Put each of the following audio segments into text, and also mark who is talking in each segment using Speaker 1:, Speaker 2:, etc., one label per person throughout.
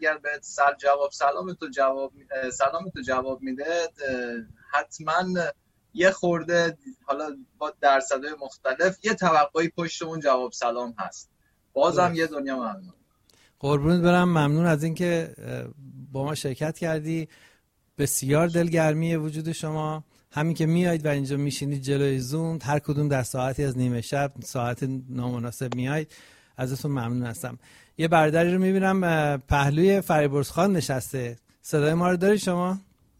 Speaker 1: اگر به سلام تو جواب میده، حتما یه خورده حالا با درصدهای مختلف یه توقعی پشت اون جواب سلام هست. بازم یه دنیا ممنون.
Speaker 2: قربونت برم، ممنون از اینکه با ما شرکت کردی. بسیار دلگرمی وجود شما. همین که میایید و اینجا میشینید جلوی زوم، هر کدوم در ساعتی از نیمه شب، ساعت نامناسب میایید، ازتون ممنون هستم. یه برادری رو میبینم پهلوی فریبرز خان نشسته. صدای ما رو داری شما؟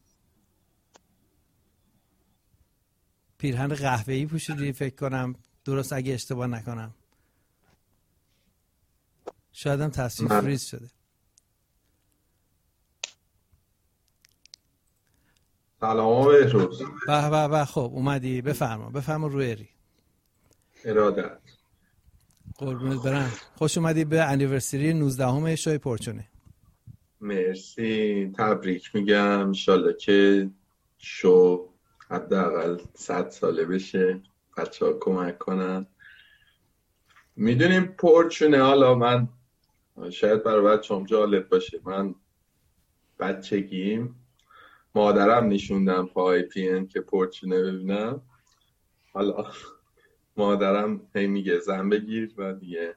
Speaker 2: پیرهن قهوه‌ای پوشیدی فکر کنم، درست اگه اشتباه نکنم. شاید هم تصویر فریز شده.
Speaker 3: سلام بهروز.
Speaker 2: به خب اومدی، بفرما روی ری.
Speaker 3: ارادت.
Speaker 2: قربونت برم. خوش اومدی به انیورسری 19 شوی پرچونه.
Speaker 3: مرسی، تبریک میگم. انشالله که شو حداقل 100 ساله بشه، بچه‌ها کمک کنن. میدونیم پرچونه، حالا من شاید برای بچه‌ام جالب باشه، من بچگیم مادرم نشوندم پای پین که پرچونه ببینم. حالا مادرم هی میگه زن بگیر و دیگه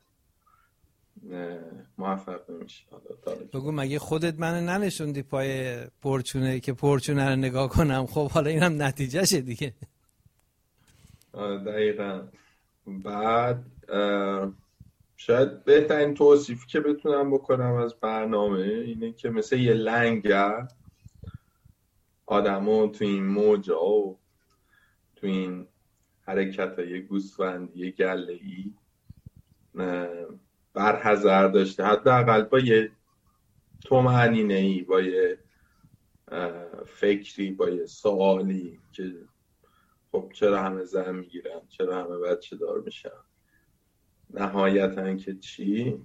Speaker 3: موفق نمیشه.
Speaker 2: بگو مگه خودت منو ننشوندی پای پرچونه که پرچونه رو نگاه کنم؟ خب حالا اینم نتیجهشه دیگه.
Speaker 3: دقیقا. بعد شاید بهترین توصیفی که بتونم بکنم از برنامه اینه که مثل یه لنگر آدمو تو این موجا و تو این حرکتای گوسفندی گله‌ای برحذر داشته، حداقل با یه طمأنینه‌ای، با یه فکری، با یه سوالی که خب چرا همه زن میگیرن، چرا همه بچه دار میشن، نهایتاً که چی.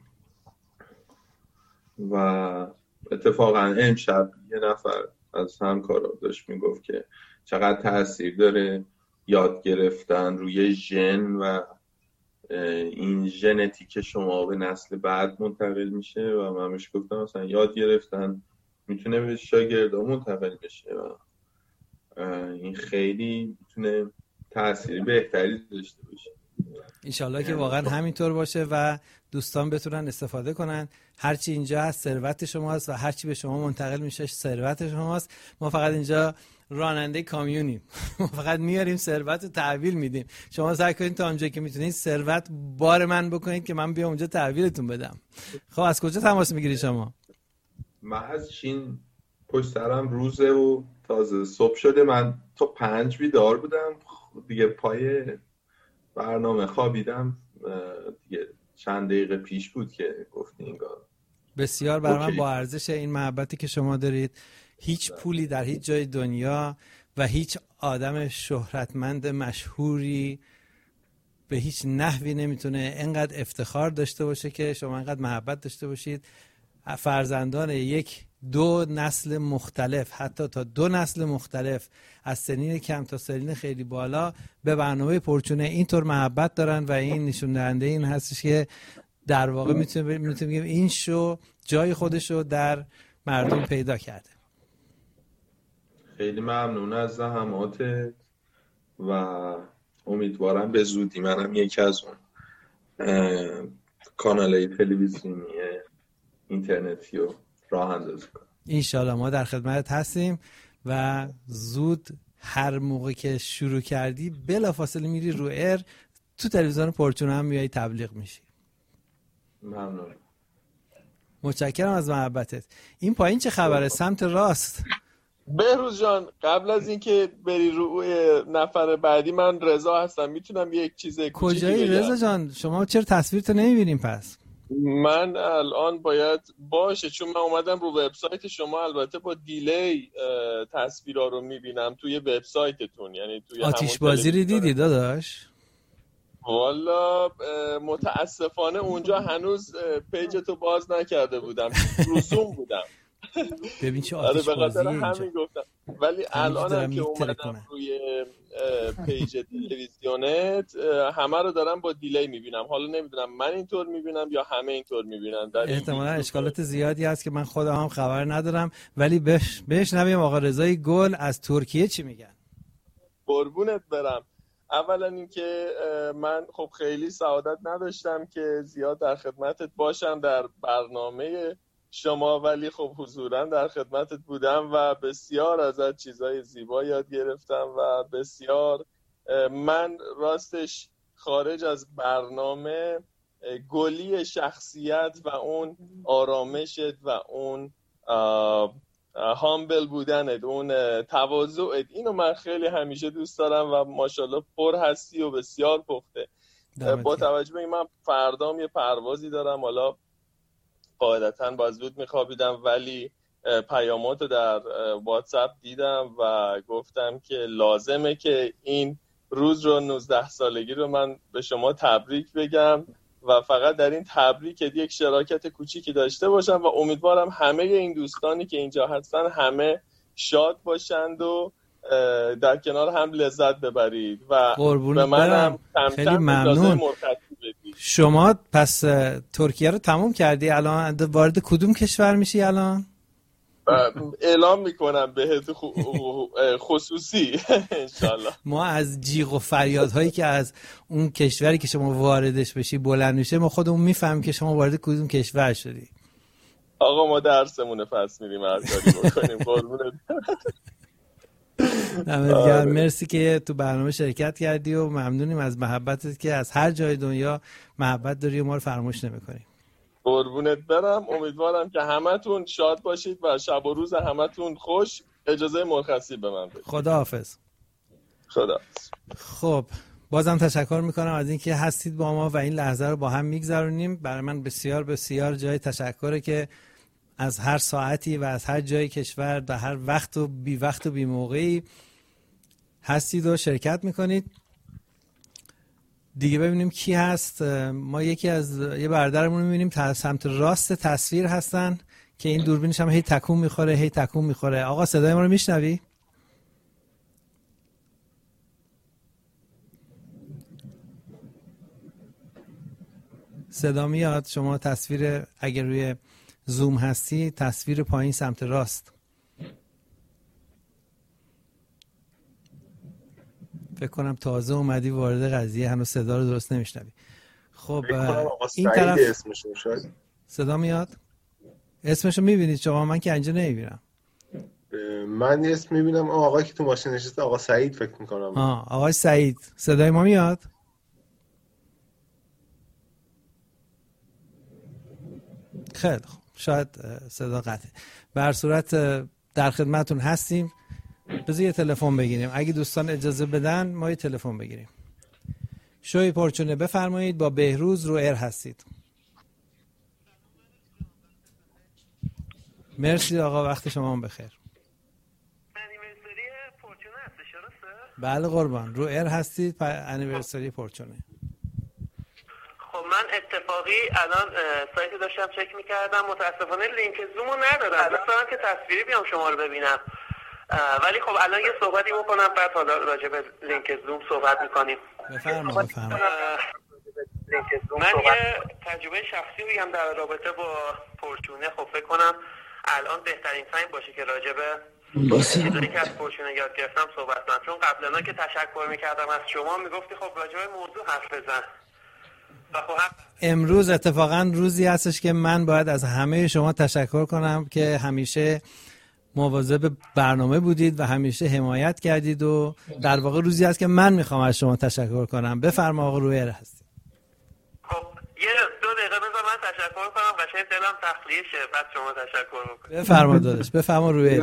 Speaker 3: و اتفاقا امشب یه نفر از همکارا داشت میگفت که چقدر تأثیر داره یاد گرفتن روی ژن و این ژنتیک شما به نسل بعد منتقل میشه و من بهش گفتم مثلا یاد گرفتن میتونه به شاگردا منتقل بشه و این خیلی میتونه تأثیر بهتری داشته باشه.
Speaker 2: انشالله که واقعا همینطور باشه و دوستان بتونن استفاده کنن. هرچی اینجا هست ثروت شماست و هرچی به شما منتقل میشه ثروت شماست. ما فقط اینجا راننده کامیونیم. ما فقط میاریم ثروت رو تحویل میدیم. شما سعی کنید تا اونجایی که میتونید ثروت بار من بکنید که من بیام اونجا تحویلتون بدم. خب از کجا تماس میگیری شما؟
Speaker 3: من از چین پشت سرم روزه و تازه صبح شده. من تا 5 بیدار بودم دیگه، پای برنامه خوابیدم دیگه. چند دقیقه پیش بود که گفتی انگار.
Speaker 2: بسیار برای من با ارزش این محبتی که شما دارید. هیچ پولی در هیچ جای دنیا و هیچ آدم شهرتمند مشهوری به هیچ نحوی نمیتونه انقدر افتخار داشته باشه که شما انقدر محبت داشته باشید. فرزندان دو نسل مختلف، حتی تا 2 نسل مختلف، از سنین کم تا سنین خیلی بالا به برنامه پرچونه اینطور محبت دارن و این نشون دهنده این هستش که در واقع میتونیم بگیم این شو جای خودشو در مردم پیدا کرده.
Speaker 3: خیلی ممنون از زحماتت و امیدوارم به زودی منم یکی از اون کانال‌های تلویزیونی اینترنتی رو راه اندازی کنم.
Speaker 2: انشالله ما در خدمت هستیم و زود هر موقع که شروع کردی بلافاصله میری رو ایر، تو تلویزیون پرچونه هم میای تبلیغ میشی.
Speaker 3: ممنون.
Speaker 2: متشکرم از محبتت. این پایین چه خبره؟ سمت راست.
Speaker 4: بهروز جان، قبل از اینکه بری رو نفر بعدی، من رضا هستم. میتونم یک چیز کوچیکی بگم؟
Speaker 2: کجایی رضا جان؟ شما چرا تصویرتو نمیبینیم پس؟
Speaker 4: من الان باید باشه چون من اومدم رو وبسایت شما، البته با دیلی تصویرها رو میبینم توی وبسایتتون، یعنی توی
Speaker 2: آتش بازی رو دیدی داداش؟
Speaker 4: والا متاسفانه اونجا هنوز پیجتو باز نکرده بودم، رسوم بودم.
Speaker 2: ببین چه آتش بازیه اینجا.
Speaker 4: همین گفتم. ولی الانم که اومدم روی پیج تلویزیونت همه رو دارم با دیلی میبینم. حالا نمیدونم من اینطور میبینم یا همه اینطور میبینن.
Speaker 2: احتمالاً اشکالات زیادی هست که من خودم هم خبر ندارم، ولی بشنویم آقا رضای گل از ترکیه چی میگن.
Speaker 4: قربونت برم. اولا اینکه من خب خیلی سعادت نداشتم که زیاد در خدمتت باشم در برنامه شما، ولی خب حضوراً در خدمتت بودم و بسیار ازت چیزای زیبا یاد گرفتم و بسیار من راستش خارج از برنامه گلی شخصیت و اون آرامشت و اون هامبل بودنت، اون تواضعت، اینو من خیلی همیشه دوست دارم و ماشاءالله پر هستی و بسیار پخته. با توجه به این من فردام یه پروازی دارم، حالا قاعدتاً باز زود میخوابیدم ولی پیاماتو در واتساپ دیدم و گفتم که لازمه که این روز رو 19 سالگی رو من به شما تبریک بگم و فقط در این تبریک یک شراکت کوچیکی داشته باشم و امیدوارم همه این دوستانی که اینجا هستن همه شاد باشند و در کنار هم لذت ببرید و به منم
Speaker 2: خیلی ممنون. شما پس ترکیه رو تموم کردی، الان وارد کدوم کشور میشی الان؟
Speaker 4: اعلام میکنم بهت خصوصی انشالله.
Speaker 2: ما از جیغ و فریادهایی که از اون کشوری که شما واردش بشی بلند میشه ما خودمون میفهمیم که شما وارد کدوم کشور شدی.
Speaker 4: آقا ما درسمونه پس میریم هر کاری بکنیم. قربونت.
Speaker 2: مرسی که تو برنامه شرکت کردی و ممنونیم از محبتت که از هر جای دنیا محبت داری و ما رو فراموش نمی‌کنی.
Speaker 4: قربونت برم. امیدوارم که همتون شاد باشید و شب و روز همتون خوش. اجازه مرخصی به من بدید.
Speaker 2: خداحافظ.
Speaker 4: خداحافظ.
Speaker 2: خب بازم تشکر میکنم از اینکه هستید با ما و این لحظه رو با هم میگذرونیم. برای من بسیار بسیار جای تشکره که از هر ساعتی و از هر جای کشور در هر وقت و بی وقت و بی موقعی هستید و شرکت میکنید. دیگه ببینیم کی هست. ما یه برادرمون میبینیم سمت راست تصویر هستن که این دوربینش هم هی تکون میخوره. آقا صدای ما رو میشنوی؟ صدا میاد. شما تصویر اگر روی زوم هستی تصویر پایین سمت راست. فکر کنم تازه اومدی وارد قضیه، هنوز صدا رو درست نمیشنوی. خب این طرف صدا میاد. اسمشو میبینید شما؟ من که اینجا نمیبینم.
Speaker 5: من اسم میبینم آقایی که تو ماشین نشسته، آقا سعید فکر میکنم.
Speaker 2: آقای سعید صدای ما میاد؟ خیلی خوب، شاید صدا قطعه. به هر صورت در خدمتون هستیم. بذار یه تلفن بگیریم اگه دوستان اجازه بدن. ما یه تلفن بگیریم. شوی پرچونه بفرمایید. با بهروز رو ایر هستید. مرسی آقا، وقت شما هم بخیر.
Speaker 6: انیورسری پرچونه هستش درسته؟
Speaker 2: بله قربان، رو ایر هستید. انیورسری پرچونه.
Speaker 6: خب من اتفاقی الان سایت داشتم چک میکردم، متاسفانه لینک زومو ندارم. دوست دارم که تصویری بیام شما رو ببینم، ولی خب الان یه صحبتی بکنم بعد حالا راجع به لینک زوم صحبت میکنیم.
Speaker 2: بفرمایید.
Speaker 6: من یه تجربه شخصی بگم در رابطه با پرچونه. خب فکر کنم الان بهترین تایم باشه که راجع به چیزایی که از پرچونه یاد گرفتم صحبت کنم، چون قبلا که تشکر میکردم از شما میگفتی خب راجع به موضوع حرف بزن.
Speaker 2: امروز اتفاقا روزی هستش که من باید از همه شما تشکر کنم که همیشه مواظب برنامه بودید و همیشه حمایت کردید و در واقع روزی هست که من میخوام از شما تشکر کنم. بفرما آقا رویر هستی.
Speaker 6: خب یه 2 دقیقه بذار من تشکر کنم، قشنگ دلم تخلیه شه بعد شما تشکر بکنید.
Speaker 2: بفرما داداش، بفرما رویر.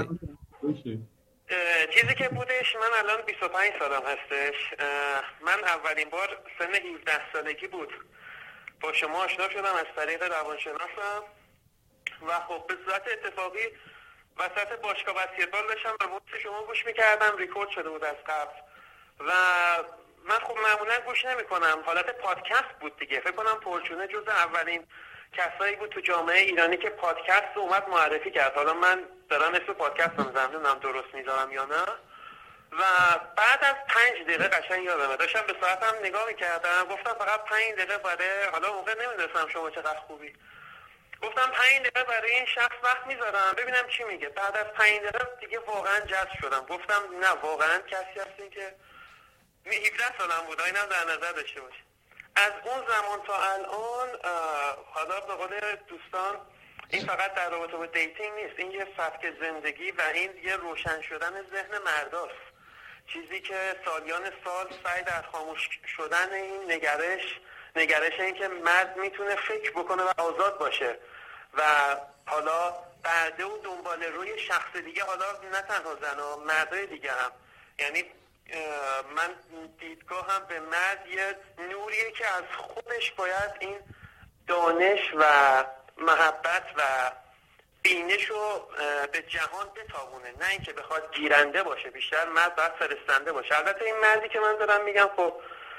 Speaker 6: چیزی که بودش، من الان 25 سالم هستش. من اولین بار سن 17 سالگی بود با شما آشنا شدم از طریق روانشناسم و خب به صورت اتفاقی وسط باشگاه بسکتبال داشتم و موسیقی شما گوش میکردم. ریکورد شده بود از قبل و من خب معمولا گوش نمیکنم، حالت پادکست بود دیگه. فکر کنم پرچونه جز اولین کسایی بود تو جامعه ایرانی که پادکست رو اومد معرفی کرد. حالا من دارم اسم پادکست رو نمیدونم درست میذارم یا نه، و بعد از 5 دقیقه قشنگ یادمه داشتم به ساعتم نگاه میکردم، گفتم فقط 5 دقیقه برای، حالا موقع نمیدونستم شما چقدر خوبی، گفتم 5 دقیقه برای این شخص وقت میذارم ببینم چی میگه. بعد از 5 دقیقه دیگه واقعا جذب شدم، گفتم نه واقعا کسی هستین که 17 سالم بود، اینم در نظر داشته باشه. از اون زمان تا الان حالا به قول دوستان این فقط در رابطه با دیتینگ نیست، این یه سبک زندگی و این یه روشن شدن ذهن مرداست، چیزی که سالیان سال سعی در خاموش شدن این نگرش این که مرد میتونه فکر بکنه و آزاد باشه و حالا برده و دنبال روی شخص دیگه، حالا نه تنها زنها، مردای دیگه هم. یعنی من دیدگاه هم به مرد یه نوریه که از خودش باید این دانش و محبت و بینش رو به جهان بتابونه، نه اینکه بخواد گیرنده باشه، بیشتر مرد باید فرستنده باشه. البته این مردی که من دارم میگم خب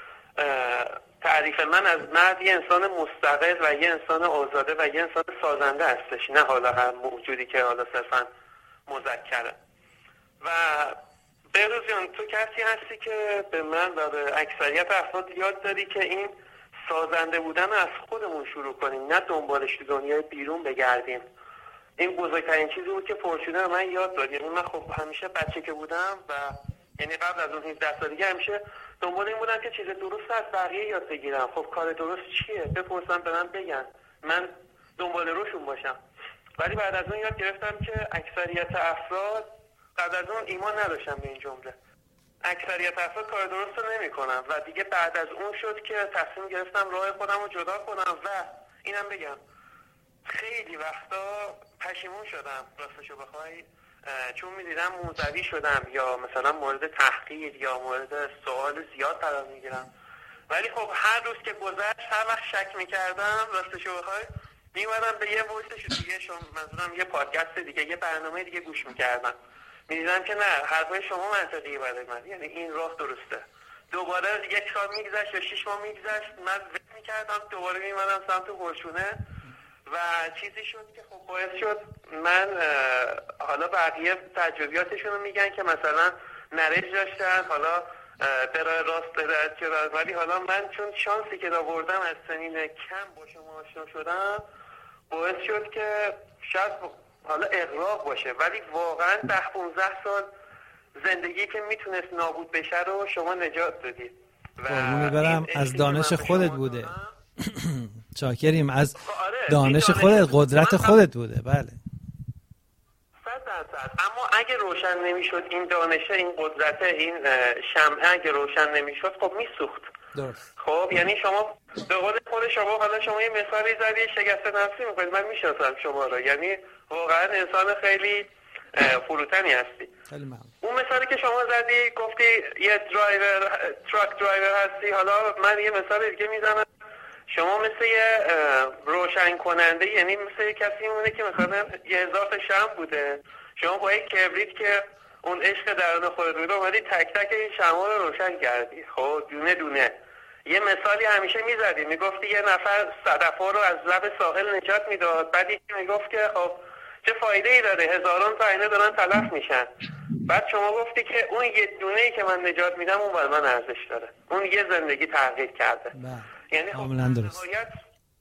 Speaker 6: تعریف من از مرد یه انسان مستقل و یه انسان آزاده و یه انسان سازنده هستش، نه حالا هر موجودی که حالا صرفا مذکره. و بهروز جان تو کسی هستی که به من و به اکثریت افراد یاد دادی که این سازنده بودن از خودمون شروع کنیم، نه دنبالش تو دنیای بیرون بگردیم. این بزرگترین چیزی بود که فورچونه من یاد داد. یعنی من خب همیشه بچه که بودم و یعنی قبل از اون 17 سالگی همیشه دنبال این بودم که چیز درست از بقیه یاد بگیرم. خب کار درست چیه؟ بپرسم به من بگن، من دنبال روشون باشم. ولی بعد از اون یاد گرفتم که اکثریت افراد قبل از اون ایمان نداشتم به این جمله. اکثریت افراد کار درست رو نمی کنن و دیگه بعد از اون شد که تصمیم گرفتم راه خودم رو جدا کنم و اینم بگم خیلی وقتا پشیمون شدم راستشو بخوای، چون میدیدم موضوعی شدم یا مثلا مورد تحقیر یا مورد سوال زیاد قرار میگیرم. ولی خب هر روز که گذشت هر وقت شک میکردم راستشو بخوای میومدم به یه وایسش دیگه، منظورم یه پادکست دیگه، یه برنامه دیگه گوش میکردم، میدیدم که نه حرفای شما منطقیه برای من، یعنی این راه درسته. دوباره یک سال میگذشت یا 6 ماه میگذشت، من ول میکردم، دوباره میومدم سمت پرچونه و چیزی شد که خب باعث شد من حالا بقیه تجربیاتشون رو میگن که مثلا نرنج داشتن، حالا برای راست برای، ولی حالا من چون شانسی که آوردم از سنین کم با شما آشنا شدم باعث شد که شاید حالا اغراق باشه، ولی واقعا 10-15 سال زندگی که میتونست نابود بشه رو شما نجات دادید.
Speaker 2: قربون برم از دانش خودت بوده. چاکریم، از دانش خودت، قدرت خودت بوده. بله
Speaker 6: 100%. اما اگه روشن نمیشد این دانشه، این قدرت، این شمعه اگه روشن نمیشد خب میسوخت.
Speaker 2: درست.
Speaker 6: خب یعنی شما به قول خود شما، حالا شما یه مثالی زدی شگفت نفسی میکنید، من میشناسم شما رو، یعنی واقعا انسان خیلی فروتنی هستی.
Speaker 2: خیلی ممنون.
Speaker 6: اون مثالی که شما زدی گفتی یه تراک درایور هستی، حالا من یه مثال دیگه میزنم. شما مثل یه روشن کننده، یعنی مثل یه کسی مونه که مثلا 1000 تا شمع بوده، شما با یک کبریت که اون عشق درون خودت بود اومدی تک تک این شمع رو روشن کردی، خب دونه دونه. یه مثالی همیشه میزدی، میگفتی یه نفر صدفا رو از لب ساحل نجات میداد، بعد یکی میگفت که خب چه فایده ای داره، هزاران تا آینه دارن تلف میشن. بعد شما گفتی که اون یه دونه‌ای که من نجات میدم اون برای من ارزش داره، اون یه زندگی تغییر کرده. یعنی خب نهایت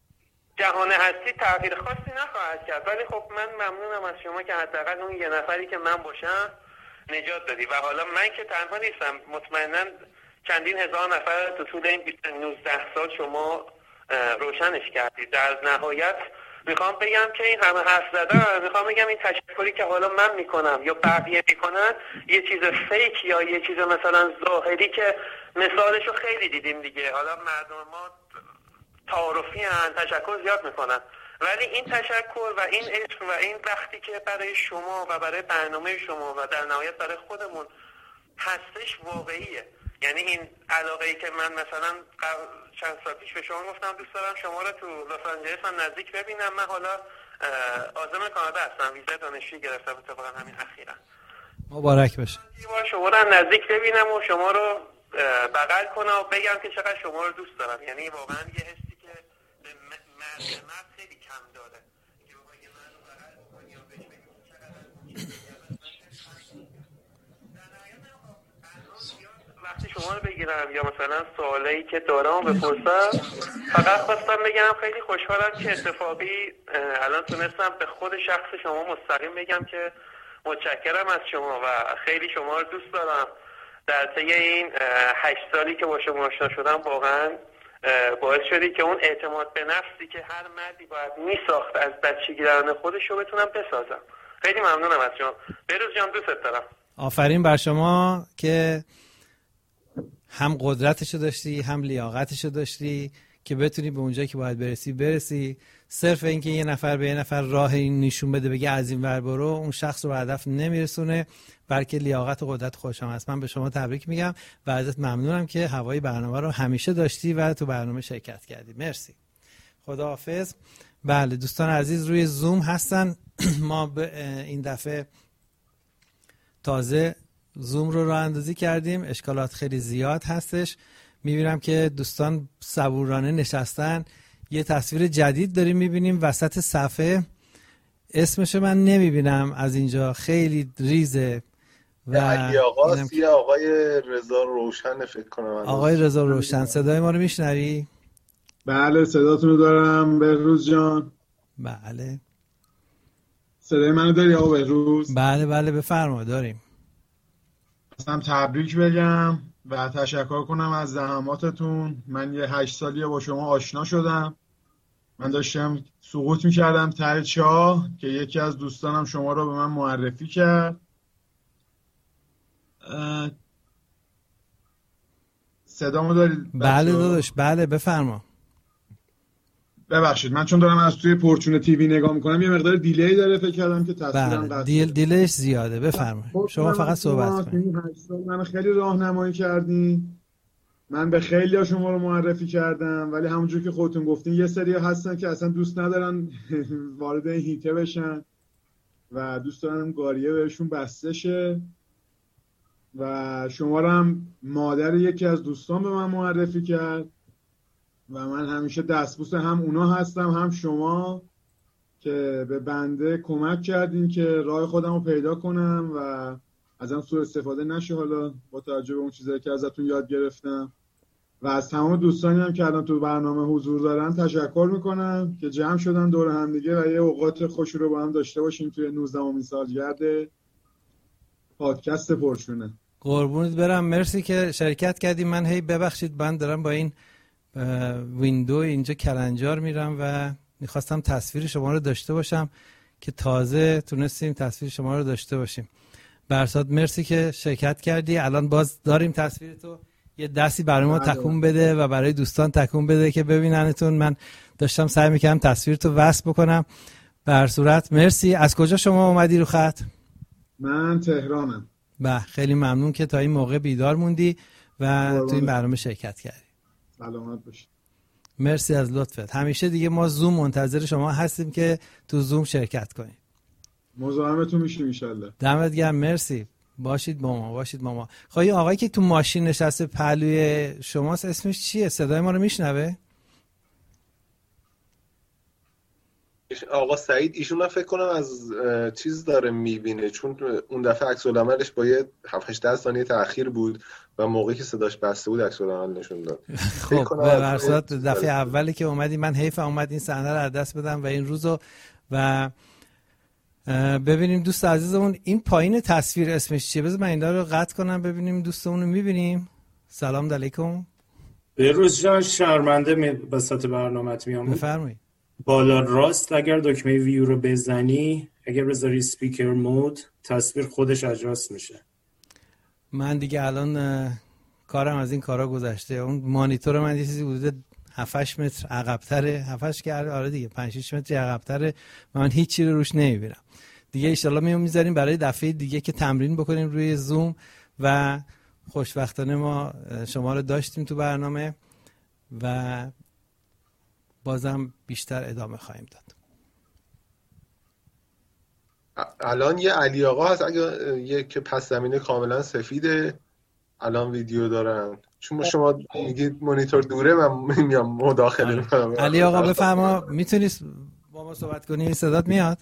Speaker 6: جهان هستی تغییر خاصی نخواهد کرد، ولی خب من ممنونم از شما که حداقل اون یه نفری که من باشم نجات دادی. و حالا من که تنها نیستم، مطمئنا چندین هزار نفر تو طول این 19 سال شما روشنش کردید. در نهایت میخوام بگم که این همه حرف زدن، میخوام بگم این تشکری که حالا من میکنم یا بقیه میکنن یه چیز فیک یا یه چیز مثلا ظاهری که مثالشو خیلی دیدیم دیگه، حالا مردم ما تعارفی هن، تشکر زیاد میکنن، ولی این تشکر و این عشق و این وقتی که برای شما و برای برنامه شما و در نهایت برای خودمون هستش واقعیه. یعنی این علاقه‌ای که من مثلا چند سال پیش به شما گفتم دوست دارم شما رو تو لس آنجلس هم نزدیک ببینم، من حالا عازم کانادا هستم، ویزا دانشجویی گرفتم اتفاقا همین اخیراً.
Speaker 2: مبارک باشه.
Speaker 6: شما رو نزدیک ببینم و شما رو بغل کنم و بگم که چقدر شما رو دوست دارم. یعنی واقعا یه حسی که به مرد خیلی کم داره که اگه من رو بغل کنی یا بهش بگم چقدر بگیرم یا مثلا سوالایی که دارم بپرسم. فقط خواستم بگم خیلی خوشحالم که اتفاقی الان تونستم به خود شخص شما مستقیم بگم که متشکرم از شما و خیلی شما رو دوست دارم. در طی این 8 سالی که با شما آشنا شدم واقعا باعث شدی که اون اعتماد به نفسی که هر مردی باید میساخت از بچگی درون خودش رو بتونم بسازم. خیلی ممنونم از شما. بهروز جان دوست دارم.
Speaker 2: آفرین بر شما که هم قدرتشو داشتی هم لیاقتشو داشتی که بتونی به اونجایی که باید برسی. صرف اینکه یه نفر به یه نفر راه این نشون بده بگه از این ور برو، اون شخص رو به هدف نمیرسونه، بلکه لیاقت و قدرت خودش هم هست. من به شما تبریک میگم و ازت ممنونم که هوای برنامه رو همیشه داشتی و تو برنامه شرکت کردی. مرسی. خداحافظ. بله دوستان عزیز روی زوم هستن. ما به این دفعه تازه زوم رو راه اندازی کردیم، اشکالات خیلی زیاد هستش. میبینم که دوستان صبورانه نشستن. یه تصویر جدید داریم میبینیم وسط صفحه، اسمشو من نمیبینم از اینجا، خیلی ریزه
Speaker 5: و علی آقاست یا آقای رضا روشن فکر کنم.
Speaker 2: آقای رضا روشن صدای ما رو میشنوی؟
Speaker 7: بله صداتون رو دارم بهروز جان.
Speaker 2: بله
Speaker 7: صدای منو داری آقا بهروز؟
Speaker 2: بله بفرما داریم.
Speaker 7: اصلا تبریک بگم و تشکر کنم از زحماتتون. من یه 8 سالیه با شما آشنا شدم. من داشتم سقوط میکردم ته چاه که یکی از دوستانم شما رو به من معرفی کرد. صدامو دارید؟
Speaker 2: بله داداش بله بفرما.
Speaker 7: ببخشید من چون دارم از توی پورچون تیوی نگاه میکنم یه مقدار دیلی داره، فکر کردم که تصویرم قطعه.
Speaker 2: دیلیش زیاده. بفرمایید شما فقط صحبت کنید.
Speaker 7: من خیلی راهنمایی کردین، من به خیلی ها شما رو معرفی کردم، ولی همونجور که خودتون گفتین یه سری هستن که اصلا دوست ندارن وارد این هیته بشن و دوست دارن گاریه بهشون بسته شه و شما رو هم مادر یکی از دوستان به من معرفی کرد و من همیشه دستبوس هم اونا هستم هم شما که به بنده کمک کردین که راه خودم رو پیدا کنم و ازم سوء استفاده نشه. حالا با توجه به اون چیزایی که ازتون یاد گرفتم و از تمام دوستانی هم که الان تو برنامه حضور دارن تشکر میکنم که جمع شدن دور هم دیگه و یه اوقات خوش رو با هم داشته باشیم توی 19مین سالگرد پادکست پرچونه.
Speaker 2: قربونت برم، مرسی که شرکت کردی. من هی ببخشید من دارم با این ویندو اینجا کلنجار میرم و میخواستم تصویر شما رو داشته باشم که تازه تونستیم تصویر شما رو داشته باشیم. برساد مرسی که شرکت کردی. الان باز داریم تصویرتو، یه دستی برای ما تکون بده و برای دوستان تکون بده که ببیننتون. من داشتم سعی میکردم تصویرتو وصل بکنم. به هر صورت مرسی. از کجا شما اومدی رو خط؟
Speaker 7: من تهرانم.
Speaker 2: خیلی ممنون که تا این موقع بیدار موندی و تو این برنامه شرکت کردی.
Speaker 7: سلامت باشید.
Speaker 2: مرسی از لطفت. همیشه دیگه ما زوم منتظر شما هستیم که تو زوم شرکت کنید.
Speaker 7: مزاحمتون میشیم ان شاءالله.
Speaker 2: دمت گرم. مرسی. باشید با ما. خب این آقایی که تو ماشین نشسته پهلوی شماست اسمش چیه؟ صدای ما رو میشنوه؟
Speaker 5: آقا سعید. ایشون من فکر کنم از چیز داره میبینه، چون اون دفعه عکس العملش با یه 7-8 ثانیه تأخیر بود و موقعی که صداش بسته بود عکس العمل نشون داد.
Speaker 2: خب به هر صورت دفعه اولی که اومدی من حیف اومد این صحنه رو از دست بدم و این روزو و ببینیم دوست عزیزمون این پایین تصویر اسمش چیه. بذار من اینا رو قطع کنم ببینیم دوستمون رو میبینیم. سلام علیکم.
Speaker 8: بهروز جان شرمنده وسط برنامه‌ت میام.
Speaker 2: بفرمایید.
Speaker 8: بالا راست اگر دکمه ویو رو بزنی، اگر بذاری اسپیکر مود، تصویر خودش اجاست میشه.
Speaker 2: من دیگه الان کارم از این کارا گذشته. اون مانیتور من یه چیزی حدود 7-8 متر عقب‌تره، 7-8 که آره دیگه 5-6 متر عقب‌تره. من هیچ چیزی روش نمیبینم. دیگه ان شاءالله میذاریم برای دفعه دیگه که تمرین بکنیم روی زوم و خوشبختانه ما شما رو داشتیم تو برنامه و بازم بیشتر ادامه خواهیم داد.
Speaker 5: الان یه علی آقا هست اگه یک پس زمینه کاملا سفیده الان ویدیو دارن، چون شما میگید مانیتور دوره من میام مداخله میکنم.
Speaker 2: علی آقا بفرما، میتونی با ما صحبت کنی؟ صدات میاد؟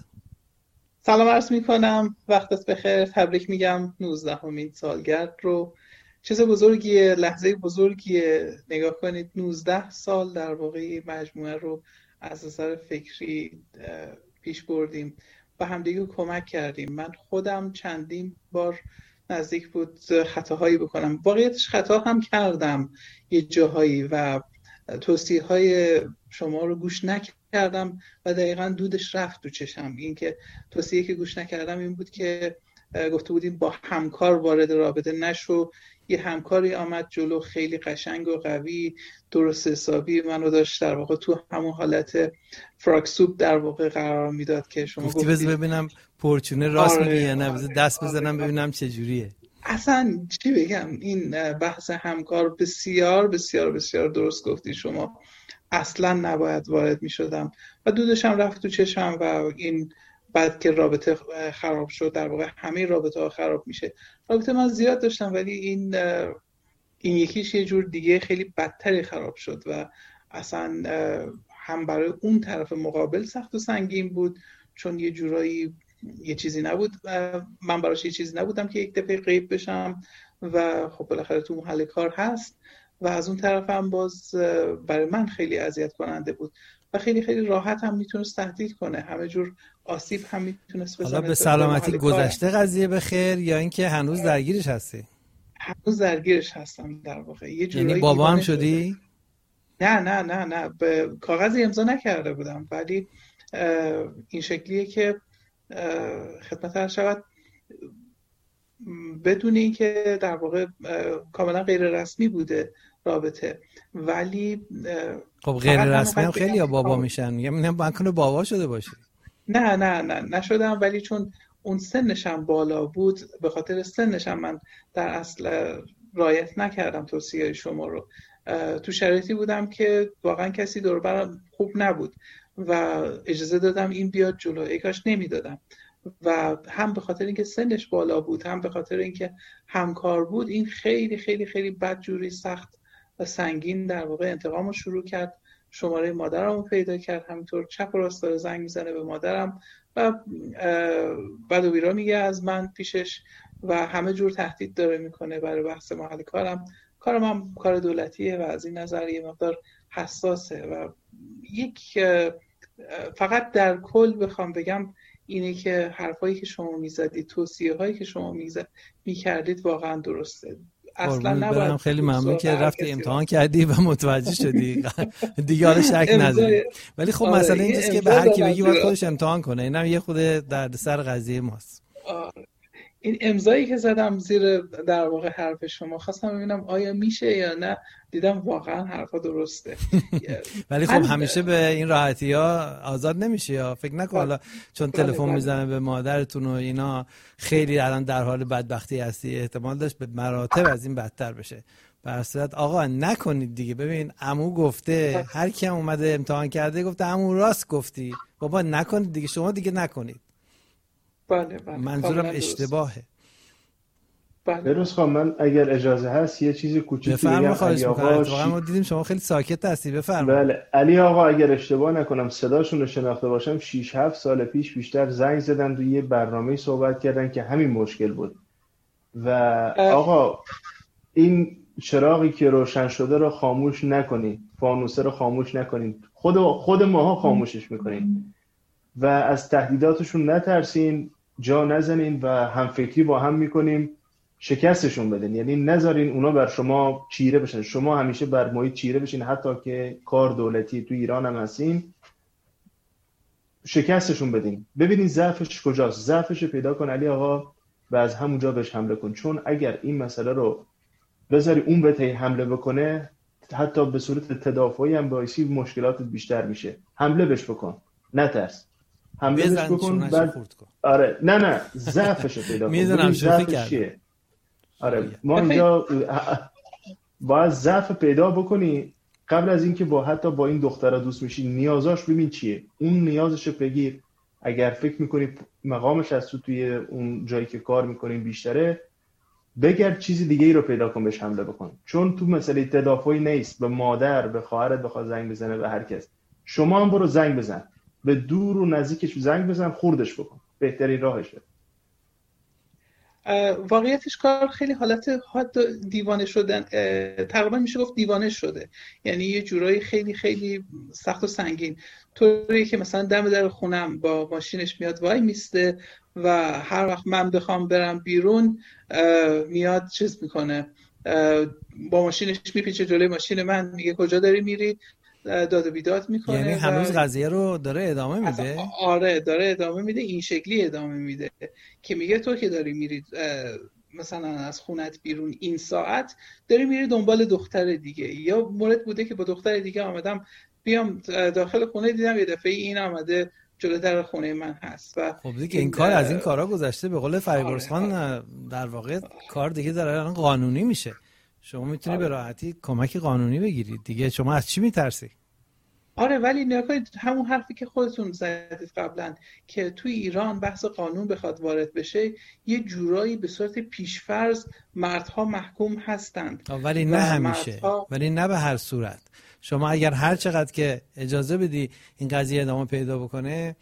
Speaker 9: سلام عرض میکنم، وقتت بخیر. تبریک میگم 19مین سالگرد رو. چیز بزرگیه، لحظه بزرگیه. نگاه کنید 19 سال در واقع مجموعه رو از نظر فکری پیش بردیم و همدیگه کمک کردیم. من خودم چندین بار نزدیک بود خطاهایی بکنم، واقعیتش خطا هم کردم یه جاهایی و توصیه های شما رو گوش نکردم و دقیقاً دودش رفت تو چشم. این که توصیه که گوش نکردم این بود که گفته بودیم با همکار وارد رابطه نشو. یه همکاری آمد جلو خیلی قشنگ و قوی، درست حسابی منو داشت در واقع تو همون حالت فراکسوب در واقع قرار میداد که شما
Speaker 2: گفتی بذار ببینم پورچونه راست میگه یا نه، بذار دست بزنم ببینم چه جوریه.
Speaker 9: اصلا چی بگم، این بحث همکار بسیار بسیار بسیار درست گفتی شما. اصلا نباید وارد میشدم و دودش هم رفت تو چشم و این بعد که رابطه خراب شد، در واقع همه رابطه ها خراب میشه. رابطه من زیاد داشتم ولی این یکیش یه جور دیگه خیلی بدتری خراب شد و اصلا هم برای اون طرف مقابل سخت و سنگین بود، چون یه جورایی یه چیزی نبود، من براش یه چیزی نبودم که یک دفعه غیب بشم و خب بالاخره تو محل کار هست. و از اون طرف هم باز برای من خیلی اذیت کننده بود و خیلی خیلی راحت هم میتونست تهدید کنه، همه جور آسیب هم میتونست بزنه.
Speaker 2: حالا به سلامتی گذشته قضیه به خیر یا اینکه هنوز درگیرش هستی؟
Speaker 9: هنوز درگیرش هستم در واقع.
Speaker 2: یعنی بابا هم شدی؟
Speaker 9: نه به کاغذی امضا نکرده بودم، ولی این شکلیه که خدمت هر شود بدون این که در واقع کاملا غیر رسمی بوده رابطه. ولی
Speaker 2: خب غیر رسمی هم خیلی ها بابا میشن، میگم من کنه بابا شده باشی.
Speaker 9: نه نشدم، ولی چون اون سنشم بالا بود، به خاطر سنشم من در اصل رعایت نکردم توصیه شما رو. تو شرایطی بودم که واقعا کسی دور برم خوب نبود و اجازه دادم این بیاد جلو، ای کاش نمیدادم. و هم به خاطر اینکه سنش بالا بود، هم به خاطر اینکه همکار بود، این خیلی خیلی خیلی بدجوری سخت و سنگین در واقع انتقامو شروع کرد. شماره مادرمو پیدا کرد، همینطور چپ و راست داره زنگ میزنه به مادرم و بد و بیرا میگه از من پیشش و همه جور تهدید داره میکنه برای بحث محل کارم. کارم هم کار دولتیه و از این نظر یه مقدار حساسه و فقط در کل بخوام بگم اینه که حرفایی که شما میزدید، توصیه هایی که شما میکردید واقعا درسته. اصلا نباید.
Speaker 2: خیلی ممنون که رفتی امتحان کردی و متوجه شدی دیگه حالا شک نداری. ولی خب مسئله اینجاست که به هر کی بگی باید خودش امتحان کنه، اینم یه خود دردسر قضیه ماست.
Speaker 9: این امضایی که زدم زیر در واقع حرف شما خواستم ببینم آیا میشه یا نه، دیدم واقعا حرفا درسته.
Speaker 2: ولی خب همیشه به این راحتی ها آزاد نمیشه، یا فکر نکن حالا چون تلفن میزنه به مادرتون و اینا خیلی الان در حال بدبختی هستی، احتمال داشت به مراتب از این بدتر بشه. به هر صورت آقا نکنید دیگه. ببین عمو گفته، هر کی هم اومده امتحان کرده گفته عمو راست گفتی، بابا نکنید دیگه، شما دیگه نکنید.
Speaker 9: بله.
Speaker 2: منظورم اشتباهه.
Speaker 10: بروز خواهم من اگر اجازه هست یه چیز کوچیکی بگم.
Speaker 2: واقعا ما دیدیم شما خیلی ساکت هستی، بفرمایید.
Speaker 10: بله علی آقا اگر اشتباه نکنم صداشون رو شناخته باشم 6-7 سال پیش بیشتر زنگ زدن روی یه برنامه صحبت کردن که همین مشکل بود و آقا این چراغی که روشن شده رو خاموش نکنید، فانوسه رو خاموش نکنید، خود ماها خاموشش میکنید و از تهدیداتشون نترسین، جا نزنین و همفکری با هم میکنیم، شکستشون بدین. یعنی نذارین اونا بر شما چیره بشن، شما همیشه بر محیط چیره بشین، حتی که کار دولتی تو ایران هم هستین شکستشون بدین. ببینین ضعفش کجاست، ضعفش رو پیدا کن علی آقا و از همونجا بهش حمله کن، چون اگر این مسئله رو بذاری اون به حمله بکنه حتی به صورت تدافعی هم باعثی مشکلات بیشتر میشه. حمله بهش بکن، نترس، حمله بهش بکن بعد آره نه ضعفش رو پیدا کن.
Speaker 2: میدونم شوخی کردم.
Speaker 10: آره ما اینجا باید ضعف پیدا بکنی قبل از اینکه حتی با این دخترها دوست میشی، نیازاش ببین چیه، اون نیازشو بگیر. اگر فکر میکنی مقامش از توی اون جایی که کار میکنین بیشتره، بگرد چیزی دیگه ای رو پیدا کن بهش حمله بکن، چون تو مسئله تدافعی نیست. به مادر به خواهرت بخواد زنگ بزنه، به هر کس، شما هم برو زنگ بزن، به دور و نزدیکش زنگ بزن، خوردش بکن، بهترین راهشه.
Speaker 9: واقعیتش کار خیلی حالت دیوانه شدن، تقریبا میشه گفت دیوانه شده، یعنی یه جورایی خیلی خیلی سخت و سنگین، طوری که مثلا دم در خونم با ماشینش میاد وای میسته و هر وقت من بخوام برم بیرون میاد چیز میکنه، با ماشینش میپیچه جلوی ماشین من، میگه کجا داری میری، داد و بیداد میکنه.
Speaker 2: یعنی هنوز قضیه رو داره ادامه میده؟
Speaker 9: آره داره ادامه میده، این شکلی ادامه میده که میگه تو که داری میری مثلا از خونت بیرون این ساعت داری میری دنبال دختر دیگه، یا مورد بوده که با دختر دیگه آمدم بیام داخل خونه دیدم یه دفعه این آمده جلوی در خونه من هست. و
Speaker 2: خب دیگه این کار از این کارا گذشته، به قول فریبرز خان در واقع کار دیگه داره الان قانونی میشه، شما میتونی به راحتی کمک قانونی بگیرید دیگه، شما از چی میترسی؟
Speaker 9: آره ولی نگاه کنید همون حرفی که خودتون زدید قبلا که توی ایران بحث قانون بخواد وارد بشه یه جورایی به صورت پیشفرض مردها محکوم هستند،
Speaker 2: ولی نه همیشه، ولی نه به هر صورت. شما اگر هر چقدر که اجازه بدی این قضیه ادامه پیدا بکنه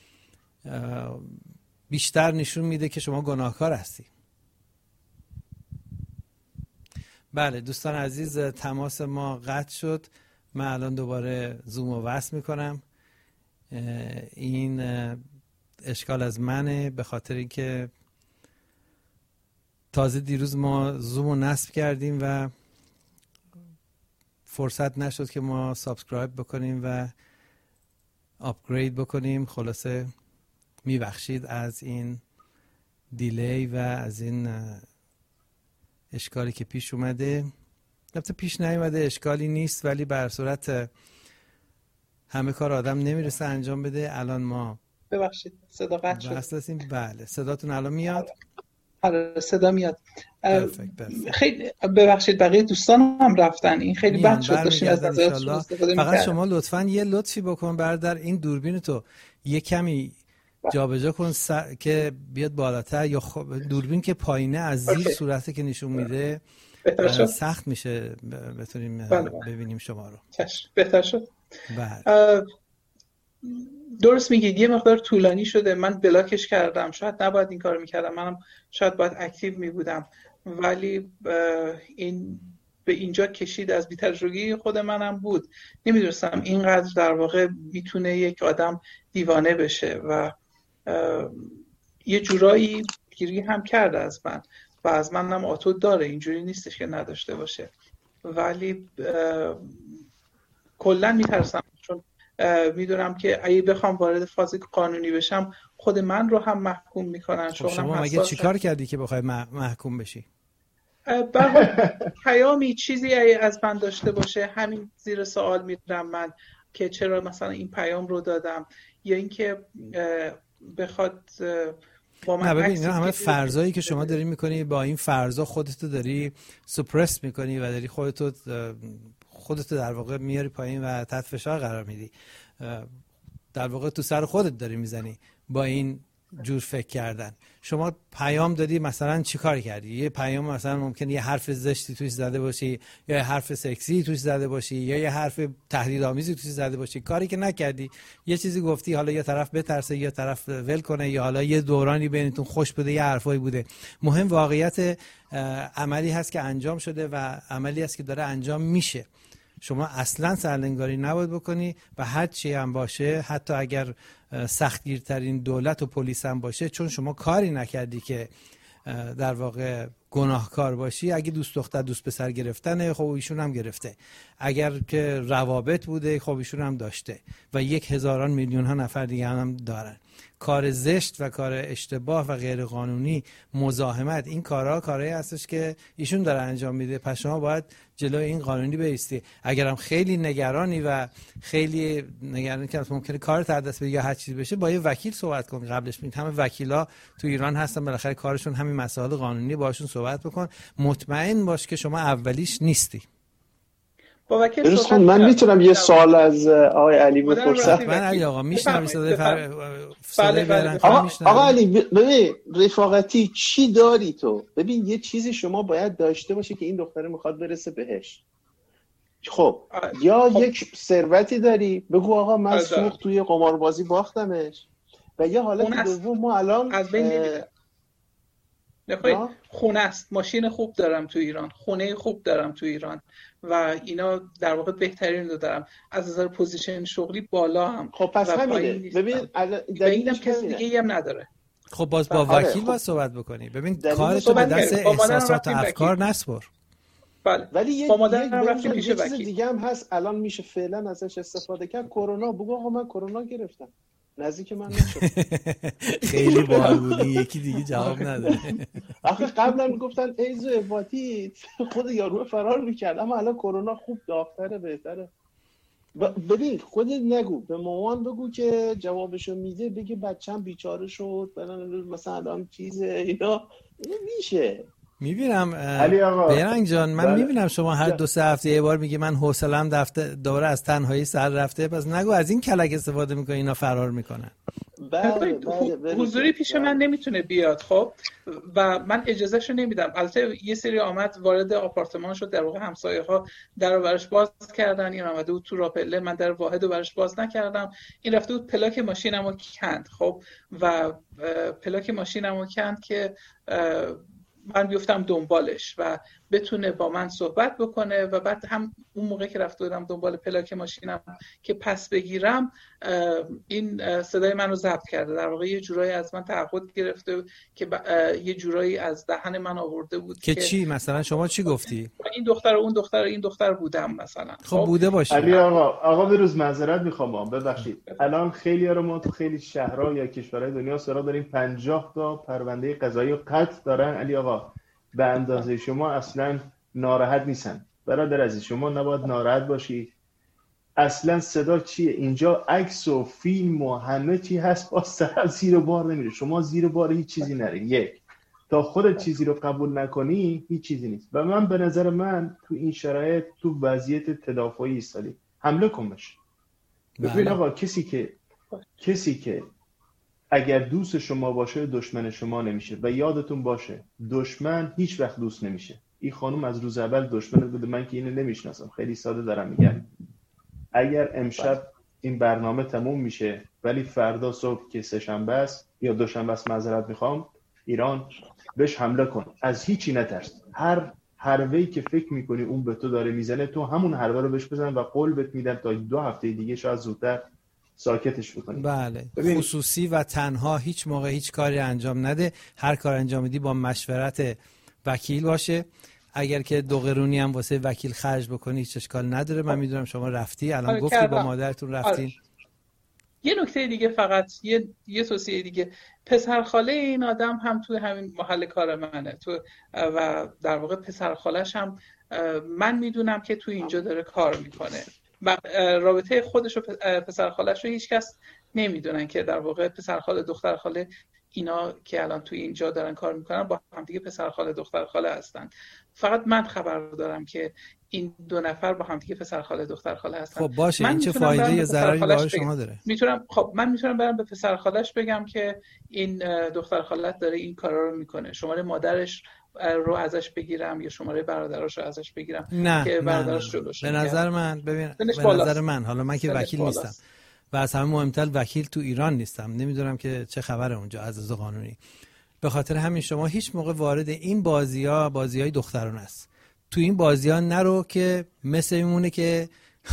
Speaker 2: بیشتر نشون میده که شما گناهکار هستی. بله دوستان عزیز، تماس ما قطع شد، من الان دوباره زوم رو وصل میکنم. این اشکال از منه به خاطر اینکه تازه دیروز ما زوم رو نصب کردیم و فرصت نشد که ما سابسکرایب بکنیم و آپگرید بکنیم. خلاصه میبخشید از این دیلی و از این اشکالی که پیش اومده. البته پیش نیومده، اشکالی نیست، ولی به هر صورت همه کار آدم نمیرسه انجام بده. الان ما
Speaker 9: ببخشید صدا قطع
Speaker 2: شد. بله صداتون الان میاد؟
Speaker 9: آره صدا میاد. خیلی ببخشید بقیه دوستان هم رفتن، این خیلی بد شد، داشتیم از نظرتون استفاده
Speaker 2: فقط شما لطفاً یه لطفی بکن برادر، این دوربین تو یه کمی جابجا کن که بیاد بالاتر، یا دوربین که پایینه از زیر صورته که نشون میده سخت میشه بتونیم ببینیم شما رو.
Speaker 9: بهتر شد. درست میگید یه مقدار طولانی شده، من بلاکش کردم، شاید نباید این کار میکردم، منم شاید باید اکتیو میبودم، ولی این به اینجا کشید از بی‌تجربگی خود منم بود، نمیدونستم اینقدر در واقع میتونه یک آدم دیوانه بشه و یه جورایی گیری هم کرده از من و از منم آتو داره، اینجوری نیستش که نداشته باشه، ولی کلا میترسم چون میدونم که اگه بخوام وارد فاز قانونی بشم خود من رو هم محکوم میکنن.
Speaker 2: شما مگه چیکار کردی که بخوای محکوم بشی؟
Speaker 9: پیامی چیزی از من داشته باشه همین زیر سوال میرم من که چرا مثلا این پیام رو دادم، یا اینکه بخواد با من.
Speaker 2: نه ببین اینا همه فرضایی که شما داری میکنی، با این فرضا خودتو داری سپرس میکنی و داری خودتو در واقع میاری پایین و تحت فشار قرار میدی، در واقع تو سر خودت داری میزنی با این جور فکر کردن. شما پیام دادی مثلا چی کار کردی؟ یه پیام مثلا ممکنه یه حرف زشتی توش زده باشی، یا یه حرف سکسی توش زده باشی، یا یه حرف تهدیدآمیزی توش زده باشی، کاری که نکردی، یه چیزی گفتی حالا یه طرف بترسه یا طرف ول کنه، یا حالا یه دورانی بینتون خوش بوده یه حرفایی بوده. مهم واقعیت عملی هست که انجام شده و عملی هست که داره انجام میشه. شما اصلا سرلنگاری نباید بکنی و هر چی هم باشه، حتی اگر سختگیرترین دولت و پلیس هم باشه، چون شما کاری نکردی که در واقع گناهکار باشی. اگه دوست دختر دوست پسر گرفتنه، خب ایشون هم گرفته. اگر که روابط بوده، خب ایشون هم داشته و 1000 میلیون ها نفر دیگه هم دارن. کار زشت و کار اشتباه و غیر قانونی، مزاحمت، این کارهایی هستش که ایشون داره انجام میده. پس شما باید جلوی این قانونی بایستی. اگرم خیلی نگرانی و خیلی نگرانی که ممکنه کارت از دست بده یا هر چیزی بشه، با یه وکیل صحبت کن قبلش. ببین همه وکیلا تو ایران هستن، بالاخره کارشون همین مسائل قانونی، باشون صحبت بکن. مطمئن باش که شما اولیش نیستی.
Speaker 10: من میتونم یه سوال از آقای علی بپرسم؟
Speaker 2: من علی آقا میشنم
Speaker 10: آقا علی ببین رفاقتی چی داری تو؟ ببین یه چیزی شما باید داشته باشه که این دختره میخواد برسه بهش. خب یا یک ثروتی داری بگو آقا من سوخت توی قماربازی باختمش، و یه حالت دوم ما الان
Speaker 9: خونه است، ماشین خوب دارم تو ایران، خونه خوب دارم تو ایران و اینا در واقع بهترین رو دارم، از نظر پوزیشن شغلی بالا هم.
Speaker 10: خب پس همینه. ببین
Speaker 9: دلیلش کسی دیگه هم نداره.
Speaker 2: خب باز با وکیل باید صحبت بکنی. ببین کارتو به دست احساسات و افکار نسپر.
Speaker 10: بله. ولی یه چیز دیگه هم هست الان میشه فعلا ازش استفاده کرد. کرونا، بگو آقا من کرونا گرفتم، نزدیک من نشد.
Speaker 2: خیلی باحال بودی. یکی دیگه جواب نداره.
Speaker 10: آخه قبلا میگفتن ایدز و هپاتیت خود یارو فرار میکرد، اما الان کرونا خوب داغ‌تره، بهتره. ببین خودت نگو، به مامان بگو که جوابشو میده، بگه بچه‌م بیچاره شد مثلا الان چیزه اینا میشه.
Speaker 2: میبینم بیرنگ جان، من میبینم شما هر 2-3 هفته یه بار میگی من حوصله‌ام دوباره از تنهایی سر رفته، پس نگو از این کلک استفاده میکنی اینا فرار میکنن.
Speaker 9: حضوری پیش من نمیتونه بیاد خب، و من اجازهشو نمیدم. البته یه سری آمد وارد آپارتمان شد، در واقع همسایه‌ها در رو براش باز کردن، این آمده بود تو راپله، من در واحد رو براش باز نکردم، این رفته بود پلاک ماشینمو کند خب، و پلاک ماشینمو کند که من بیفتم دنبالش و بتونه با من صحبت بکنه، و بعد هم اون موقع که رفته بودم دنبال پلاک ماشینم که پس بگیرم، این صدای من رو ضبط کرده، در واقع یه جورایی از من تعهد گرفته که یه جورایی از دهن من آورده بود
Speaker 2: که چی مثلا شما چی گفتی؟
Speaker 9: این دختر و اون دختر این دختر بودم مثلا.
Speaker 2: خب بوده باشه.
Speaker 10: علی آقا بروز معذرت میخوام، ببخشید. الان خیلی ها رو ما تو خیلی شهرها یا کشورهای دنیا سراغ داریم 50 تا پرونده قضایی و قتل دارن. علی آقا به اندازه شما اصلا ناراحت نیستن. برادر عزیز شما نباید ناراحت باشی. اصلا صدا چیه؟ اینجا عکس و فیلم و همه چی هست، باز طرف زیر بار نمیره. شما زیر بار هیچ چیزی نرین. یک تا خودت چیزی رو قبول نکنی هیچ چیزی نیست. و من به نظر من تو این شرایط تو وضعیت تدافعی ایستادی، حمله کن بشه. ببین آقا کسی که اگر دوست شما باشه دشمن شما نمیشه. و یادتون باشه دشمن هیچ وقت دوست نمیشه. این خانم از روز اول دشمن بوده، من که اینو نمیشناسم، خیلی ساده دارم میگم. اگر امشب این برنامه تموم میشه ولی فردا صبح که سه‌شنبه است یا دوشنبه است، معذرت میخوام، ایران بهش حمله کن. از هیچی نترس. هر حربه‌ای که فکر میکنی اون به تو داره میزنه، تو همون حربه رو بهش بزن و قول بهت میدم تا 2 هفته دیگه شاید زودتر ساکتش بکنی.
Speaker 2: بله. خصوصی و تنها هیچ موقع هیچ کاری انجام نده. هر کار انجام میدی با مشورت وکیل باشه. اگر که 2 قرونی هم واسه وکیل خرج بکنی هیچ اشکال نداره. من میدونم شما رفتی الان گفتی با مادرتون رفتین.
Speaker 9: یه نکته دیگه، فقط یه توصیه دیگه، پسرخاله این آدم هم توی همین محل کار منه و در واقع پسرخالش هم من میدونم که توی اینجا داره کار میکنه و رابطه خودش و پسرخالش رو هیچ کس نمیدونن که در واقع پسرخاله دخترخاله اینا که الان توی اینجا دارن کار میکنن با هم دیگه پسرخاله دخترخاله هستن. فقط من خبر دارم که این 2 نفر با هم دیگه پسرخاله دخترخاله هستن.
Speaker 2: خب باشه، این چه فایده یا ضرری برای شما داره؟
Speaker 9: من میتونم برم به پسرخالش بگم که این دخترخالت داره این کارا رو میکنه، شماره مادرش رو ازش بگیرم یا شماره برادرش رو ازش بگیرم که برادرش جلوش.
Speaker 2: به نظر من به نظر من، حالا من که وکیل نیستم و از همه مهمتر وکیل تو ایران نیستم، نمیدونم که چه خبره اونجا از نظر قانونی. به خاطر همین شما هیچ موقع وارد این بازی‌های دختران است. تو این بازی‌ها نرو که مثل میمونه که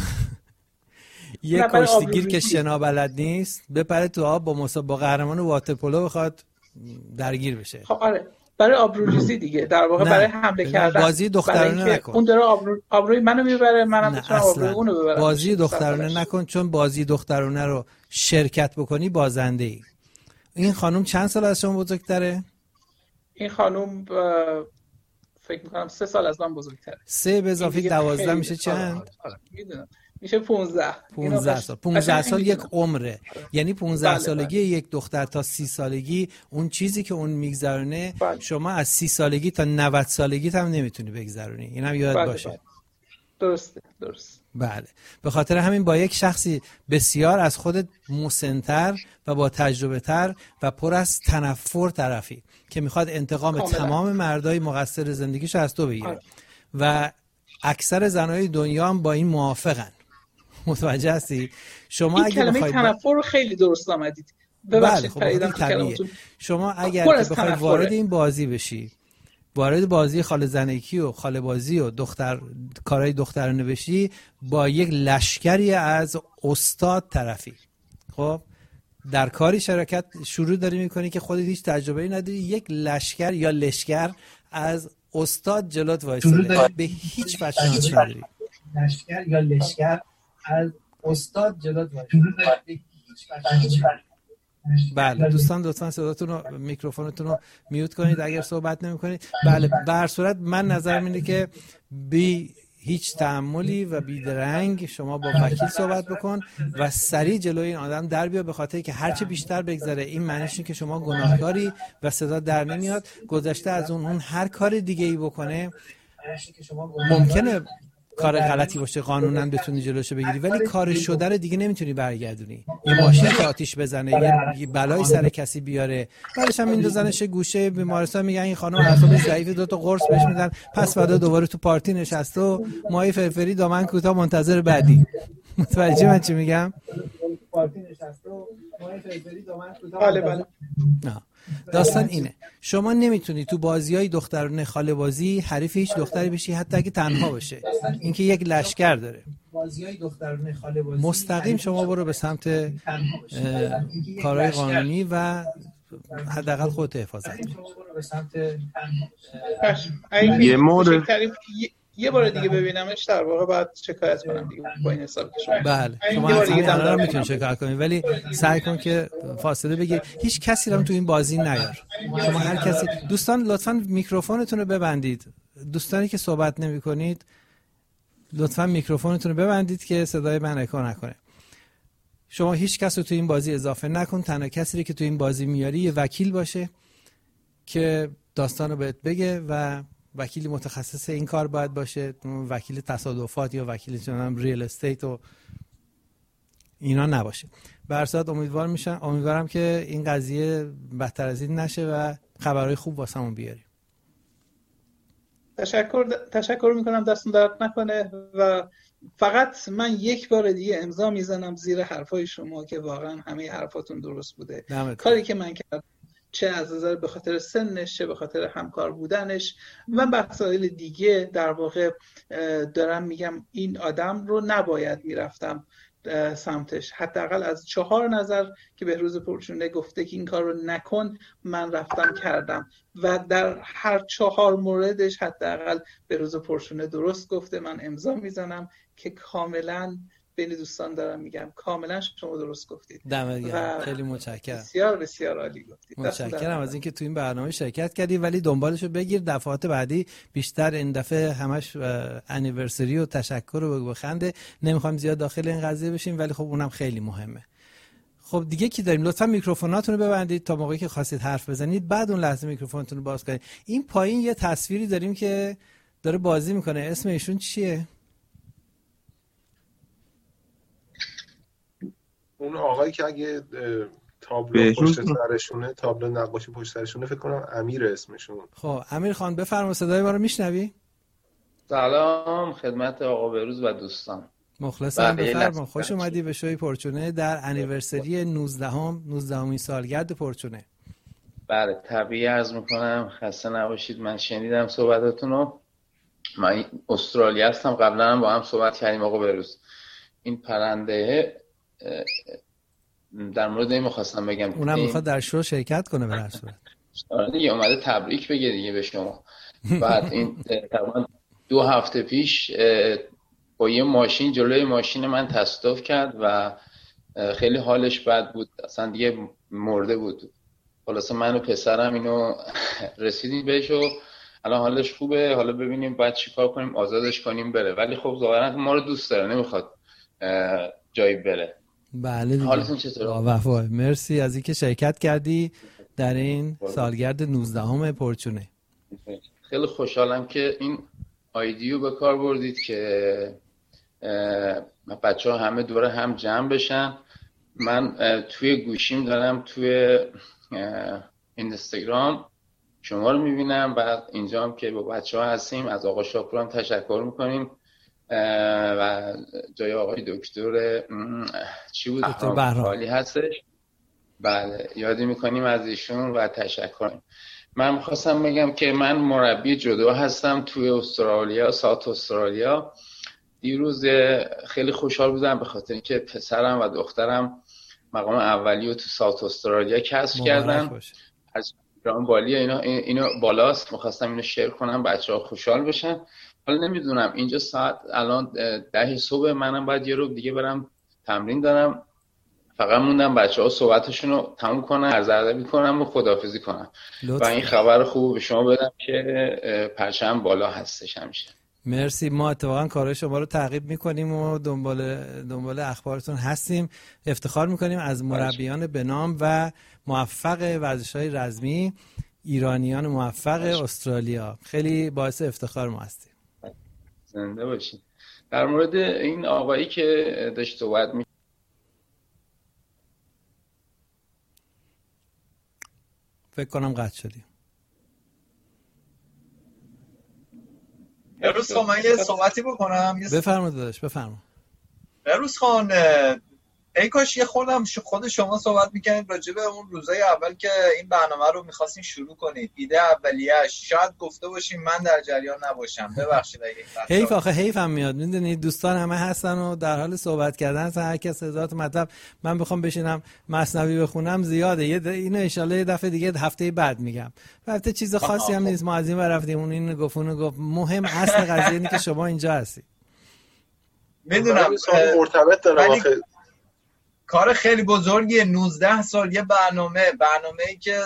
Speaker 2: یه کشتیگیر که شنا بلد نیست بپره تو آب با قهرمان واترپولو بخواد درگیر بشه.
Speaker 9: خب آره، برای آبروریزی دیگه، در واقع برای حمله کردن.
Speaker 2: بازی دخترانه نکن.
Speaker 9: اون داره آبروی منو میبره، منم میتونم آبروی اونو ببرم.
Speaker 2: بازی دخترانه نکن، چون بازی دخترانه رو شرکت بکنی بازنده ای. این خانم چند سال از شما بزرگتره؟
Speaker 9: این خانم فکر میکنم 3 سال از من بزرگتره.
Speaker 2: 3 به اضافه 12 میشه چند؟
Speaker 9: میدونم میشه 15
Speaker 2: سال. 15 سال یک عمره. یعنی 15 سالگی یک دختر تا 30 سالگی اون چیزی که اون میگذرونه شما از 30 سالگی تا 90 سالگی هم نمیتونی بگذرونی. اینم یاد باشه.
Speaker 9: درسته.
Speaker 2: بله. به خاطر همین با یک شخصی بسیار از خودت مسن‌تر و با تجربه تر و پر از تنفر طرفی که میخواد انتقام تمام مردای مقصر زندگیشو از تو بگیره و اکثر زنای دنیا هم با این موافقن. متوجه هستی؟ شما
Speaker 9: این
Speaker 2: اگه
Speaker 9: کلمه
Speaker 2: بخواید
Speaker 9: تنفر رو خیلی درست آمدید. ببخشید
Speaker 2: خب
Speaker 9: پریدم
Speaker 2: طبیعیه. شما اگر بخوای وارد این بازی بشی، وارد بازی خاله زنکی و خاله بازی و کارهای دخترانه بشی، با یک لشکری از استاد طرفی. خب در کاری شرکت شروع داری میکنی که خودت هیچ تجربه‌ای نداری، یک لشکر یا لشکر از استاد جلوت وایساده، به هیچ وجه شانس نداری.
Speaker 11: لشکر یا لشکر از استاد جلوت وایساده، به هیچ وجه.
Speaker 2: بله دوستان لطفا صداتون رو، میکروفونتون رو میوت کنید اگر صحبت نمی کنید. بله به هر صورت من نظرم اینه که بی هیچ تأملی و بیدرنگ شما با وکیل صحبت بکن و سریع جلوی این آدم در بیا، به خاطر که هرچه بیشتر بگذره این معنیش اینه که شما گناهکاری و صدا در نمیاد. گذشته از اون هر کار دیگه ای بکنه ممکنه کار غلطی باشه، قانونا بتونی جلوشو بگیری، ولی کار شده رو دیگه نمیتونی برگردونی. یه ماشین که آتیش بزنه، یه بلای سر کسی بیاره، بعدش هم میندازنش گوشه بیمارستان، میگن این خانم اعصابش ضعیفه، 2 تا قرص بهش میدن، پس بعدا دوباره تو پارتی نشسته و ماهی فرفری دامن کوتاه منتظر بعدی. متوجه من چی میگم؟
Speaker 11: پارتی نشسته و ماهی فرفری دامن کوتاه.
Speaker 9: بله.
Speaker 2: داستان اینه، شما نمیتونی تو بازیای دخترانه خاله بازی حریف هیچ دختری بشی، حتی اگه تنها باشه. اینکه یک لشکر داره.
Speaker 11: بازیای دخترانه خاله بازی
Speaker 2: مستقیم شما برو به سمت کارهای قانونی و حداقل خودت حفاظت کن.
Speaker 9: یه مورد یه بار دیگه ببینمش در واقع بعد شکایت کنم دیگه با این حساب که شما.
Speaker 2: بله شما اصلا میتونید شکایت کنید، ولی سعی کن که فاصله بگیر. هیچ کسی رو تو این بازی نیار. شما هر کسی، دوستان لطفاً میکروفونتون رو ببندید. دوستانی که صحبت نمی‌کنید لطفاً میکروفونتون رو ببندید که صدای من اکو نکنه. شما هیچ کس رو تو این بازی اضافه نکن. تنها کسی که تو این بازی میاری یه وکیل باشه که داستان رو بهت بگه و وکیل متخصص این کار باید باشه، وکیل تصادفات یا وکیل چنان ریل استیت و اینا نباشه. به هر صورت امیدوارم که این قضیه بدتر از این نشه و خبرهای خوب واسمون بیاریم.
Speaker 9: تشکر میکنم، دستون درد نکنه و فقط من یک بار دیگه امضا میزنم زیر حرفای شما که واقعا همه حرفاتون درست بوده. کاری که من کردم چه از نظر به خاطر سنش، چه به خاطر همکار بودنش و مسائل دیگه، در واقع دارم میگم این آدم رو نباید میرفتم سمتش. حداقل از 4 نظر که بهروز پرچونه گفته که این کار رو نکن، من رفتم کردم و در هر 4 موردش حداقل بهروز پرچونه درست گفته. من امضا میزنم که کاملا بین دوستان دارم میگم کاملا شما درست گفتید.
Speaker 2: دمت گرم، خیلی متشکرم.
Speaker 9: بسیار بسیار عالی گفتید.
Speaker 2: متشکرم از اینکه تو این برنامه شرکت کردی، ولی دنبالشو بگیر دفعات بعدی بیشتر. این دفعه همش انیورسری و تشکر و بخنده، نمیخوام زیاد داخل این قضیه بشیم، ولی خب اونم خیلی مهمه. خب دیگه کی داریم؟ لطفا میکروفوناتون رو ببندید تا موقعی که خواستید حرف بزنید، بعد اون لحظه میکروفونتون رو باز کنید. این پایین یه تصویری داریم که داره بازی میکنه، اسم ایشون چیه؟
Speaker 5: اون آقایی که اگه تابلو پشت سرشونه، تابلو نقاشی پشت سرشونه، فکر کنم امیر اسمشون.
Speaker 2: خب امیر خان بفرما، صدای ما رو میشنوی؟
Speaker 12: سلام خدمت آقا بهروز و دوستان.
Speaker 2: مخلصم، بفرما. خوش اومدی به شوی پرچونه در انیورسری 19 سالگرد پرچونه.
Speaker 12: بله طبیعی عرض میکنم، خسته نباشید. من شنیدم صحبتاتون رو. من استرالیا هستم، قبلا هم با هم صحبت کردیم آقا بهروز. این پرنده در مورد این می‌خواستم بگم،
Speaker 2: اونم میخواد در شو شرکت کنه به هر صورت.
Speaker 12: آره دیگه اومده تبریک بگه دیگه به شما. بعد این تقریبا 2 هفته پیش با یه ماشین جلوی ماشین من تصادف کرد و خیلی حالش بد بود، اصلا دیگه مرده بود. خلاصه من و پسرم اینو رسیدیم بهش و الان حالش خوبه. حالا ببینیم بعد چیکار کنیم، آزادش کنیم بره، ولی خب ظاهرا ما رو دوست داره، نمیخواد جایی بره.
Speaker 2: بله دیگه.
Speaker 12: حالتون چطوره؟
Speaker 2: وفای مرسی از اینکه شرکت کردی در این سالگرد 19 پرچونه.
Speaker 12: خیلی خوشحالم که این آیدیو به کار بردید که بچه‌ها همه دوره هم جمع بشن. من توی گوشیم دارم توی اینستاگرام شما رو میبینم، بعد اینجا هم که با بچه‌ها هستیم از آقا شاپور هم تشکر میکنیم و جای آقای دکتر چی بود؟
Speaker 2: دکتر بهرام
Speaker 12: عالی هستش. بله یادی میکنیم از ایشون و تشکر کنیم. من میخواستم بگم که من مربی جودو هستم توی استرالیا، ساوت استرالیا. دیروز خیلی خوشحال بودم به خاطر اینکه پسرم و دخترم مقام اولی رو تو ساوت استرالیا کسب کردن. از ایران بالی اینو بالاست، میخواستم اینو شیر کنم بچه‌ها خوشحال بشن. حالا نمیدونم اینجا ساعت الان 10 صبح، منم باید یه رو دیگه برم تمرین دارم. فقط موندم بچه‌ها صحبتشون رو تموم کنن، عرض ادبی کنم و خداحافظی کنم و این خبر خوب به شما بدم که پرچم بالا هستش همیشه.
Speaker 2: مرسی. ما اتفاقا کارهای شما رو تعقیب میکنیم و دنبال اخبارتون هستیم. افتخار میکنیم از مربیان به نام و موفق ورزش‌های رزمی، ایرانیان موفق استرالیا. خیلی باعث افتخار ما هستیم.
Speaker 12: زنده باشین. در مورد این آقایی که داشت صحبت
Speaker 2: فکر کنم قطع شدیم.
Speaker 1: بهروز خان من یه صحبتی بکنم.
Speaker 2: بفرمایید داداش بفرما.
Speaker 1: بهروز خان ای کاش یه خوردم خود شما صحبت میکنید راجع به اون روزای اول که این برنامه رو میخواستین شروع کنید. ایده اولیه‌اش شاید گفته باشیم من در جریان نباشم، ببخشید اگه
Speaker 2: حیف آخه حیفم میاد. میدونید دوستان همه هستن و در حال صحبت کردن هستن، هر کس هزارت مطلب. من بخوام بشینم مثنوی بخونم زیاده. اینو ان شاءالله یه دفعه دیگه هفته بعد میگم. البته چیز خاصی هم نیست، ما از این ور رفتیم اون این گفت مهم اصل قضیه اینه که شما اینجا هستی.
Speaker 1: میدونم
Speaker 5: مرتبط داره
Speaker 1: کار خیلی بزرگیه. 19 سال یه برنامه‌ای که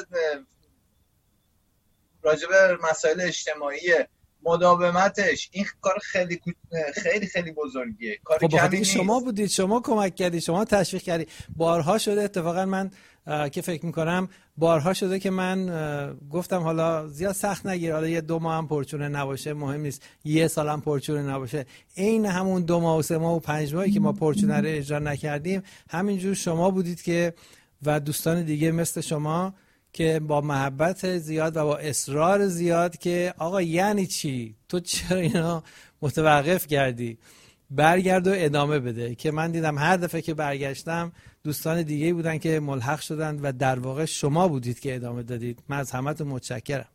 Speaker 1: راجع به مسائل اجتماعی مداومتش، این کار خیلی خیلی خیلی بزرگیه. کار
Speaker 2: خب
Speaker 1: کمی نیست.
Speaker 2: شما بودید، شما کمک کردید، شما تشویق کردید. بارها شده اتفاقا من که فکر میکنم بارها شده که من گفتم حالا زیاد سخت نگیر، حالا یه 2 ماه هم پرچونه نباشه مهم نیست، یه سال هم پرچونه نباشه. عین همون 2 ماه و 3 ماه و 5 ماهی که ما پرچونه رو اجرا نکردیم، همینجور شما بودید که و دوستان دیگه مثل شما که با محبت زیاد و با اصرار زیاد که آقا یعنی چی؟ تو چرا اینا متوقف کردی؟ برگرد و ادامه بده. که من دیدم هر دفعه که برگشتم دوستان دیگه بودن که ملحق شدند و در واقع شما بودید که ادامه دادید. من از همتون متشکرم.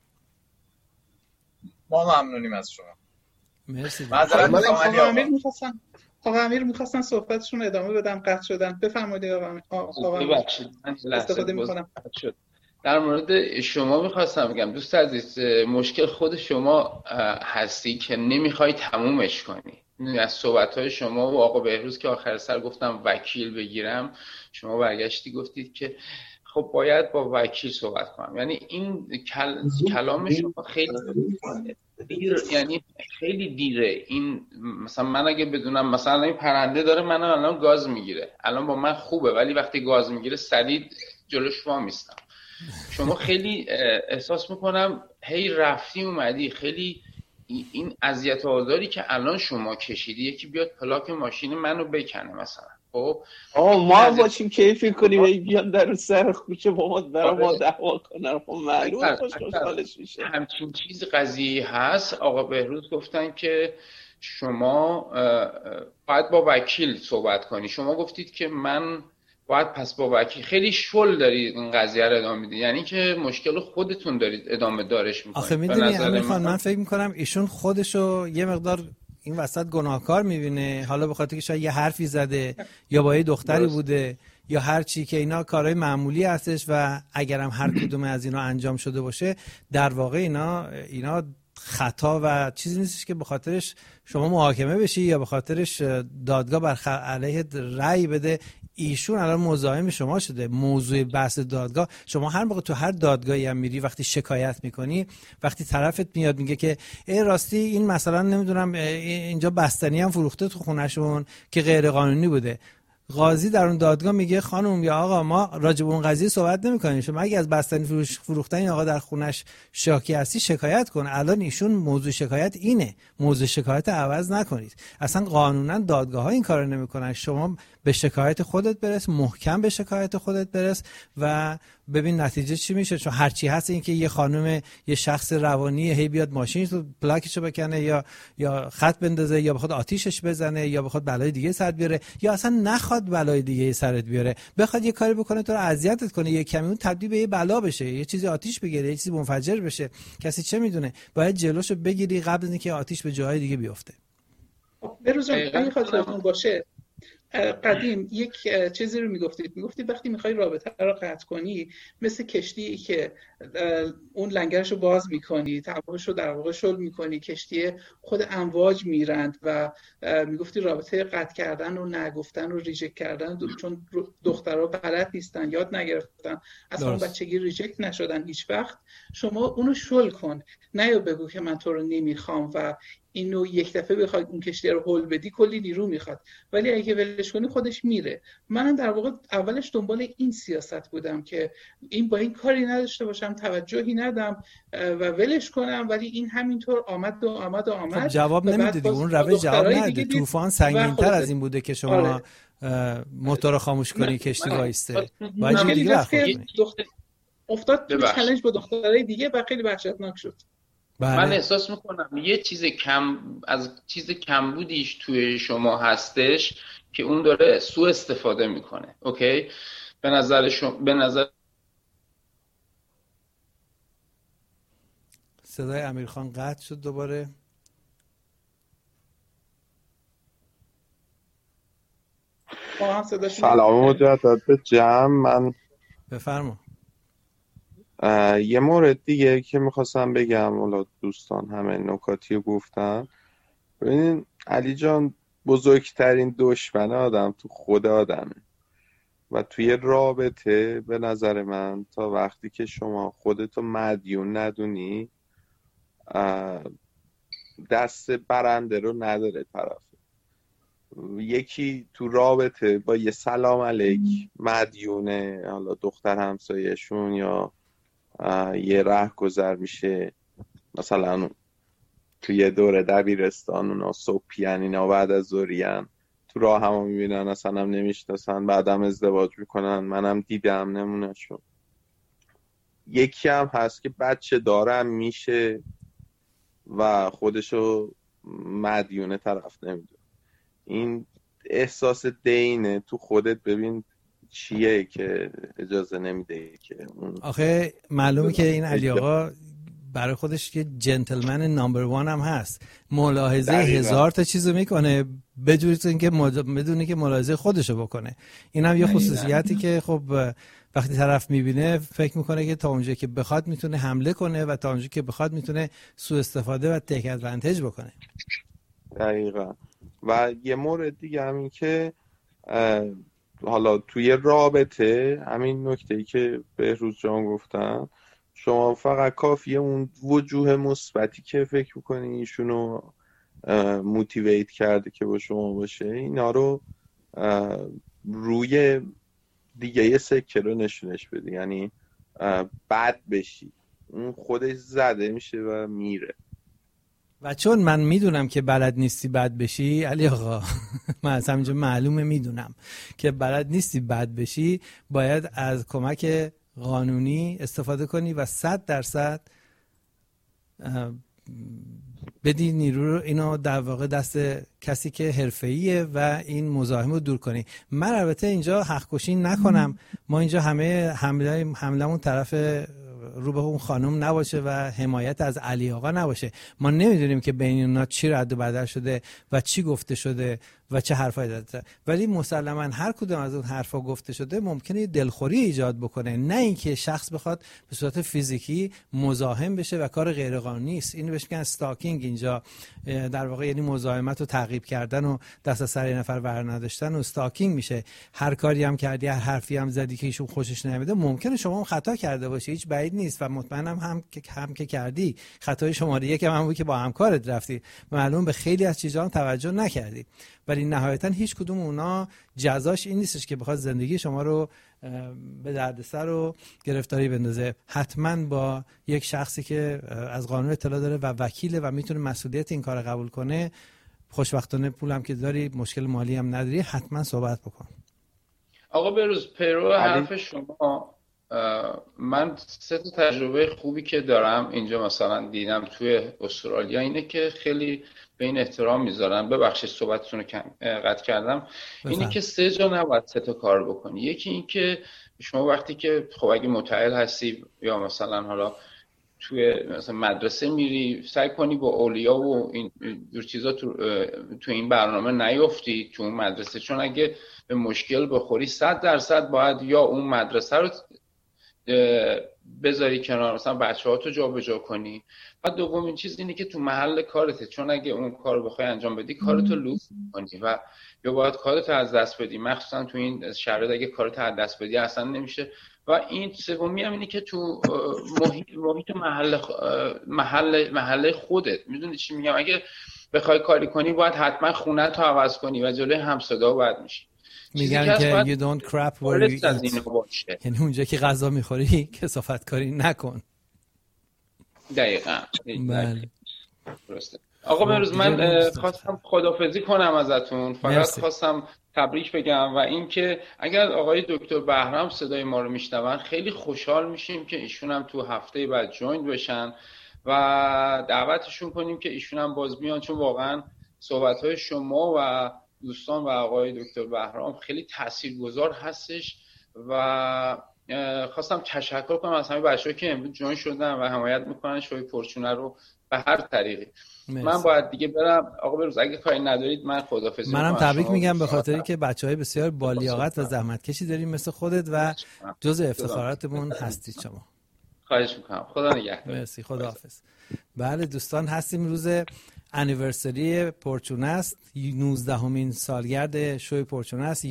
Speaker 1: ما ممنونیم از شما.
Speaker 2: مرسی.
Speaker 9: آقا امیر می‌خواستن صحبتشون ادامه بدم، قطع شدن. بفرمایید آقا امیر. استفاده می‌کنم.
Speaker 12: در مورد شما میخواستم بگم دوست عزیز، مشکل خود شما هستی که نمیخوای تمومش کنی. از صحبت‌های شما و آقا بهروز که آخر سر گفتم وکیل بگیرم، شما برگشتی گفتید که خب باید با وکیل صحبت کنم. یعنی این کلام شما خیلی یعنی خیلی دیره. این مثلا من اگه بدونم مثلا این پرنده داره من الان گاز میگیره، الان با من خوبه، ولی وقتی گاز میگیره سریع جلوش وامیستم. شما خیلی احساس میکنم هی رفتی اومدی، خیلی این اذیت و آزاری که الان شما کشیدی، یکی بیاد پلاک ماشین منو بکنه مثلا. خب
Speaker 10: ما باشیم کیفی کنیم بیان در سر کوچه با ما در ما دعوا کنن، خب معلومه خوشحالش میشه.
Speaker 12: همچین چیز قضیه هست. آقا بهروز گفتن که شما باید با وکیل صحبت کنی. شما گفتید که من باید پس با وکیل. خیلی شل دارید این قضیه رو ادامه میدید، یعنی که مشکل خودتون دارید ادامه دارش میکنید.
Speaker 2: آخه میدونی امیر خان، من فکر میکنم ایشون خودشو یه مقدار این وسط گناهکار میبینه، حالا به خاطر که شاید یه حرفی زده یا با یه دختری بوده یا هر چی که اینا کارهای معمولی هستش و اگرم هر کدوم از اینا انجام شده باشه، در واقع اینا خطا و چیزی نیستش که به خاطرش شما محاکمه بشی یا به خاطرش دادگاه بر علیه رأی بده. ایشون الان مزاحم شما شده. موضوع بحث دادگاه، شما هر موقع تو هر دادگاهی هم میری وقتی شکایت میکنی، وقتی طرفت میاد میگه که ای راستی این مثلا نمیدونم اینجا بستنی هم فروخته تو خونهشون که غیر قانونی بوده، قاضی در اون دادگاه میگه خانم یا آقا ما راجع به اون قضیه صحبت نمی‌کنیم، شما اگه از بستنی فروختن این آقا در خونش شاکی هستی شکایت کن. الان ایشون موضوع شکایت اینه، موضوع شکایت عوض نکنید. اصلا قانونا دادگاه‌ها این کارو نمی‌کنن. شما به شکایت خودت برس، محکم به شکایت خودت برس و ببین نتیجه چی میشه. چون هرچی هست این که یه خانم یه شخص روانی هی بیاد ماشین تو پلاکشو بکنه یا خط بندازه یا بخواد آتیشش بزنه یا بخواد بلای دیگه سرت بیاره یا اصلا نخواد بلای دیگه سرت بیاره، بخواد یه کاری بکنه تو رو اذیتت کنه، یه کمی اون تبدیل به یه بلا بشه، یه چیزی آتیش بگیره، یه چیزی منفجر بشه، کسی چه میدونه. باید جلوشو بگیری قبل از اینکه آتیش به جای دیگه بیفته.
Speaker 9: بروز اگه خاطرتون باشه قدیم یک چیزی رو میگفتید وقتی میخوای رابطه رو قطع کنی مثل کشتی که اون لنگرش رو باز میکنی، هواش رو در واقع شل میکنی، کشتی خود امواج میرند و میگفتی رابطه قطع کردن و نگفتن و ریجکت کردن، چون دخترها بلد نیستن، یاد نگرفتن، اصلا بچگی ریجکت نشدن هیچ وقت. شما اونو شل کن، نه بگو که من تو رو نمیخوام و اینو یک دفعه بخوای اون کشتی رو هول بدی کلی نیرو میخواد، ولی اگه ولش کنی خودش میره. من در واقع اولش دنبال این سیاست بودم که این با این کاری نداشته باشم، توجهی ندم و ولش کنم، ولی این همینطور آمد.
Speaker 2: خب جواب نمیده دیگه، اون روش جواب نده. طوفان سنگین‌تر از این بوده که شما موتور رو خاموش کنی کشتی وایسته. باید دیگه
Speaker 9: افتاد تو چالش با دخترای دیگه و خیلی وحشتناک شد.
Speaker 12: من احساس میکنم یه چیز کمبودیش توی شما هستش که اون داره سوء استفاده میکنه. اوکی؟ به نظر
Speaker 2: صدای امیرخان قطع شد دوباره.
Speaker 13: سلام مجدد به جمع. من
Speaker 2: بفرما.
Speaker 13: یه مورد دیگه که میخواستم بگم، حالا دوستان همه نکاتی رو گفتن. ببینین علی جان، بزرگترین دشمن آدم تو خود آدمه و توی رابطه به نظر من تا وقتی که شما خودتو مدیون ندونی دست برنده رو نداره طرف. یکی تو رابطه با یه سلام علیک مدیونه، حالا دختر همسایه‌شون یا یه رهگذر میشه، مثلا تو یه دوره دبیرستان اونا صبحین اینا بعد از ظهرین تو راه همو میبینن، اصلا هم نمیشناسن، بعدم ازدواج میکنن. منم دیدم نمونه شون. یکی هم هست که بچه دارم میشه و خودشو مدیونه طرف نمیدونه. این احساس دینه تو خودت، ببین چیه که اجازه نمیده که
Speaker 2: آخه معلومه که این علی آقا برای خودش که جنتلمن نمبر 1 هم هست، ملاحظه هزار تا چیزو میکنه بجوری اینکه بدونه که ملاحظه خودشو بکنه. این هم یه خصوصیتی که خب وقتی طرف میبینه فکر میکنه که تا اونجا که بخواد میتونه حمله کنه و تا اونجا که بخواد میتونه سوء استفاده و تک ادوانتج بکنه.
Speaker 13: دقیقاً. و یه مورد دیگه همین که حالا توی رابطه همین نکته‌ای که بهروز جان گفتن، شما فقط کافیه اون وجوه مثبتی که فکر می‌کنی ایشونو موتیویت کرده که با شما باشه، اینا رو روی دیگه یه سکه رو نشونش بدی، یعنی بد بشی، اون خودش زده میشه و میره.
Speaker 2: و چون من میدونم که بلد نیستی بد بشی علی آقا، من از همینجا معلومه میدونم که بلد نیستی بد بشی، باید از کمک قانونی استفاده کنی و 100% بدی نیرو رو اینو در واقع دست کسی که حرفه‌ایه و این مزاحم رو دور کنی. من البته اینجا حق کشی نکنم، ما اینجا همه حملمون طرف رو به اون خانم نباشه و حمایت از علی آقا نباشه. ما نمیدونیم که بین اونا چی رد و بدل شده و چی گفته شده و چه حرفایی زده، ولی مسلما هر کدوم از اون حرفا گفته شده ممکنه دلخوری ایجاد بکنه، نه اینکه شخص بخواد به صورت فیزیکی مزاحم بشه و کار غیر قانونی است. اینو بهش میگن استاکینگ اینجا در واقع، یعنی مزاحمت و تعقیب کردن و دست از سر نفر ور نداشتن و استاکینگ میشه. هر کاری هم کردی، هر حرفی هم زدی که ایشون خوشش نمیاد، ممکنه شما هم خطا کرده باشی، هیچ بعید نیست و مطمئنم هم که کردی. خطای شماره یک هم بود که با همکارت رفتی، معلوم به خیلی از چیزا هم توجه نکردی، ولی نهایتا هیچ کدوم اونا جزاش این نیستش که بخواد زندگی شما رو به دردسر و گرفتاری بندازه. حتما با یک شخصی که از قانون اطلاع داره و وکیله و میتونه مسئولیت این کار قبول کنه، خوشبختانه پولم که داری، مشکل مالی هم نداری، حتما صحبت بکن.
Speaker 12: آقا بروز، پرو حرف شما من 3 تجربه خوبی که دارم اینجا مثلا دیدم توی استرالیا اینه که خیلی به این احترام میذارن. ببخشید صحبتتون رو قطع کردم. اینه که 3 جا نباید 3 تا کار بکنی. یکی این که شما وقتی که خب اگه متعهل هستی یا مثلا حالا توی مثلا مدرسه میری، سعی کنی با اولیا و این جور چیزا تو این برنامه نیفتی تو اون مدرسه، چون اگه به مشکل بخوری 100% باید یا اون مدرسه رو بذاری کنار، مثلا بچه‌هاتو جابجا کنی. و دومین چیز اینه که تو محل کارته، چون اگه اون کارو بخوای انجام بدی کارتو لوس می‌کنی و یا باید کارتو از دست بدی، مخصوصا تو این شرایط اگه کارتو از دست بدی اصلا نمیشه. و این سومی هم اینه که تو محیط محله خودت، میدونی چی میگم، اگه بخوای کاری کنی باید حتما خونه تو عوض کنی و جلوی همسایه‌ها باید میشی.
Speaker 2: میگن که you don't crap where you eat، یعنی اونجا که غذا میخوری کثافت کاری نکن.
Speaker 12: دقیقاً. درسته. آقا امروز من خواستم خداحافظی کنم ازتون، فقط خواستم تبریک بگم و اینکه اگر آقای دکتر بهرام صدای ما رو میشنون خیلی خوشحال میشیم که ایشون هم تو هفته بعد جوین بشن و دعوتشون کنیم که ایشون هم باز بیان، چون واقعا صحبت‌های شما و دوستان و آقای دکتر بهرام خیلی تاثیرگذار هستش و خواستم تشکر کنم از همه بچه‌ها که امروز جوین شدن و حمایت میکنن شوی پرچونه رو به هر طریقی. من باید دیگه برم. آقا بروز اگه کاری ندارید من خداحافظی
Speaker 2: منم تبریک میگم به خاطری که بچهای بسیار بالیاقت و زحمتکشی داریم مثل خودت و جزء افتخاراتمون هستید شما.
Speaker 12: خواهش میکنم. خدا نگهدار.
Speaker 2: مرسی. خداحافظ. بله دوستان، هستیم روز انیورسری پرچونه است، 19مین سالگرد شوی پرچونه است.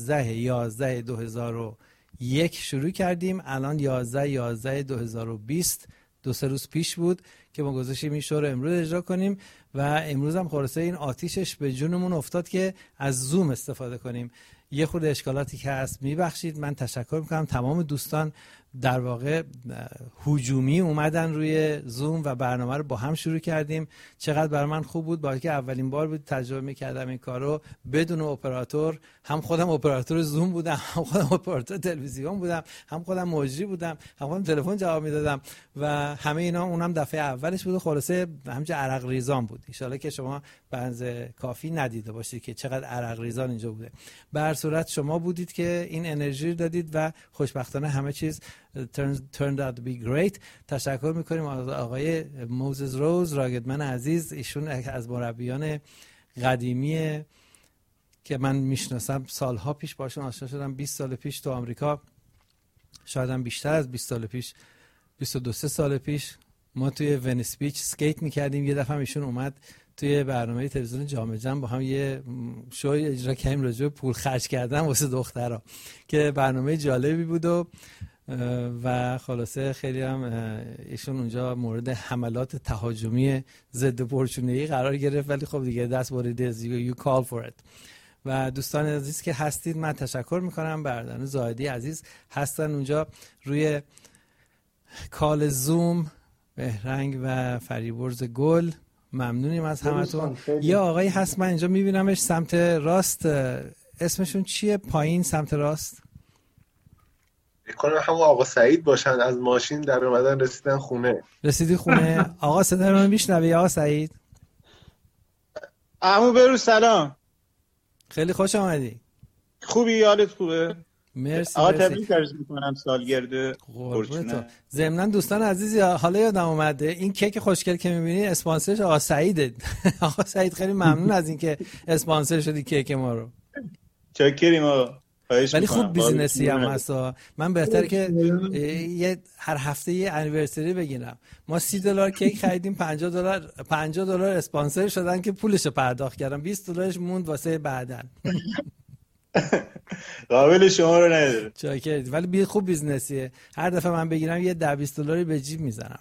Speaker 2: 11/11/2001 شروع کردیم، الان 11/11/2020 2-3 روز پیش بود که ما گذاشتیم این شو رو امروز اجرا کنیم و امروز هم خلاصه این آتیشش به جونمون افتاد که از زوم استفاده کنیم. یه خورده اشکالاتی که هست میبخشید. من تشکر میکنم تمام دوستان در واقع هجومی اومدن روی زوم و برنامه رو با هم شروع کردیم. چقدر برای من خوب بود، با اینکه اولین بار بود تجربه میکردم این کارو بدون اپراتور. هم خودم اپراتور زوم بودم، هم خودم اپراتور تلویزیون بودم، هم خودم مجری بودم، هم خودم تلفن جواب میدادم و همه اینا. اونم دفعه اولش بود و خلاصه همینجا عرق ریزان بود. ان شاءالله که شما بنز کافی ندیده باشید که چقدر عرق ریزان اینجا بوده. به هر صورت شما بودید که این انرژی دادید و خوشبختانه همه چیز turned out to be great. تشکر میکنیم از آقای موزز روز راگدمن عزیز. ایشون از مربیان قدیمی که من میشناسم، سالها پیش باشون آشنا شدم، 20 سال پیش تو آمریکا، شاید هم بیشتر از 20 سال پیش، 22-23 سال پیش ما توی ونیس بیچ اسکیت میکردیم. یه دفعه ایشون اومد توی برنامه تلویزیون جام جم با هم یه شو اجرا کردیم راجع به پول خرج کردن واسه دخترها که برنامه جالبی بود و خلاصه خیلی هم ایشون اونجا مورد حملات تهاجمی ضد پرچونه‌ای قرار گرفت، ولی خب دیگه دست بریده. you call for it. و دوستان عزیز که هستید من تشکر میکنم. برادران زاهدی عزیز هستن اونجا روی کال زوم، بهرنگ و فریبرز گل، ممنونیم از همتون. یه آقایی هست من اینجا میبینمش سمت راست، اسمشون چیه پایین سمت راست؟
Speaker 5: کنم همون آقا سعید باشن، از ماشین در اومدن رسیدن خونه.
Speaker 2: رسیدی خونه؟ آقا صدای من میشنوی آقا سعید؟
Speaker 14: عمو برو سلام.
Speaker 2: خیلی خوش آمدی.
Speaker 14: خوبی؟ حالت خوبه؟
Speaker 2: مرسی.
Speaker 14: آقا تبریک عرض میکنم سالگرد پرچونه.
Speaker 2: ضمن دوستان عزیزی حالا یادم اومده این کیک خوشگل که میبینی اسپانسرش آقا سعیده. آقا سعید خیلی ممنون از اینکه اسپانسر شدی کیک ما رو.
Speaker 14: چاکریم آقا.
Speaker 2: ولی خوب بیزینسی هم هست. من بهتره که هر هفته یه انیورسری بگیرم. ما $30 کیک خریدیم، $50 اسپانسر شدن که پولشو پرداخت کردم، $20 موند واسه بعدن.
Speaker 14: قابل شما رو نداره.
Speaker 2: چاکرید. ولی خوب بیزنسیه. هر دفعه من بگیرم یه $10-20 به جیب میزنم.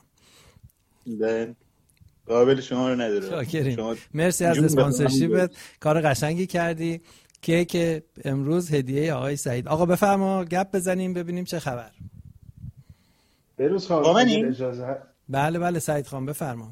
Speaker 14: قابل شما رو نداره.
Speaker 2: چاکرید. مرسی از اسپانسرشیپت. کار قشنگی کردی. که امروز هدیه آقای سعید. آقا بفرما گپ بزنیم ببینیم چه خبر.
Speaker 10: بروز خواهم اجازه.
Speaker 2: بله سعید خان بفرما.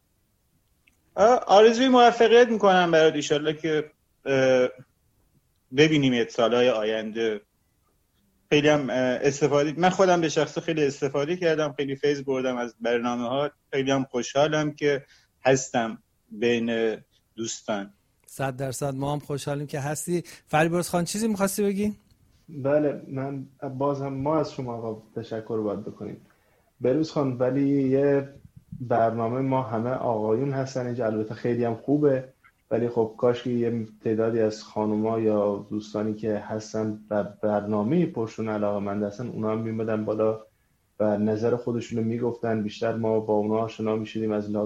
Speaker 14: آرزوی موفقیت میکنم برات، ان که ببینیم سالهای آینده خیلی هم استفاده، من خودم به شخصه خیلی استفاده کردم، خیلی فیض بردم از برنامه‌ها. خیلی هم خوشحالم که هستم بین دوستان.
Speaker 2: 100% ما هم خوشحالیم که هستی. فریبرز خان چیزی می‌خواستی بگی؟
Speaker 10: بله، من باز هم ما از شما آقا تشکر باید بکنیم بروز خان، ولی یه برنامه ما همه آقایون هستن اینجا، البته خیلی هم خوبه، ولی خب کاش که یه تعدادی از خانوما یا دوستانی که هستن در برنامه پرشون علاقه‌مند هستن اونا هم میمدن بالا و نظر خودشونو میگفتن، بیشتر ما با اونا آشنا میشدیم از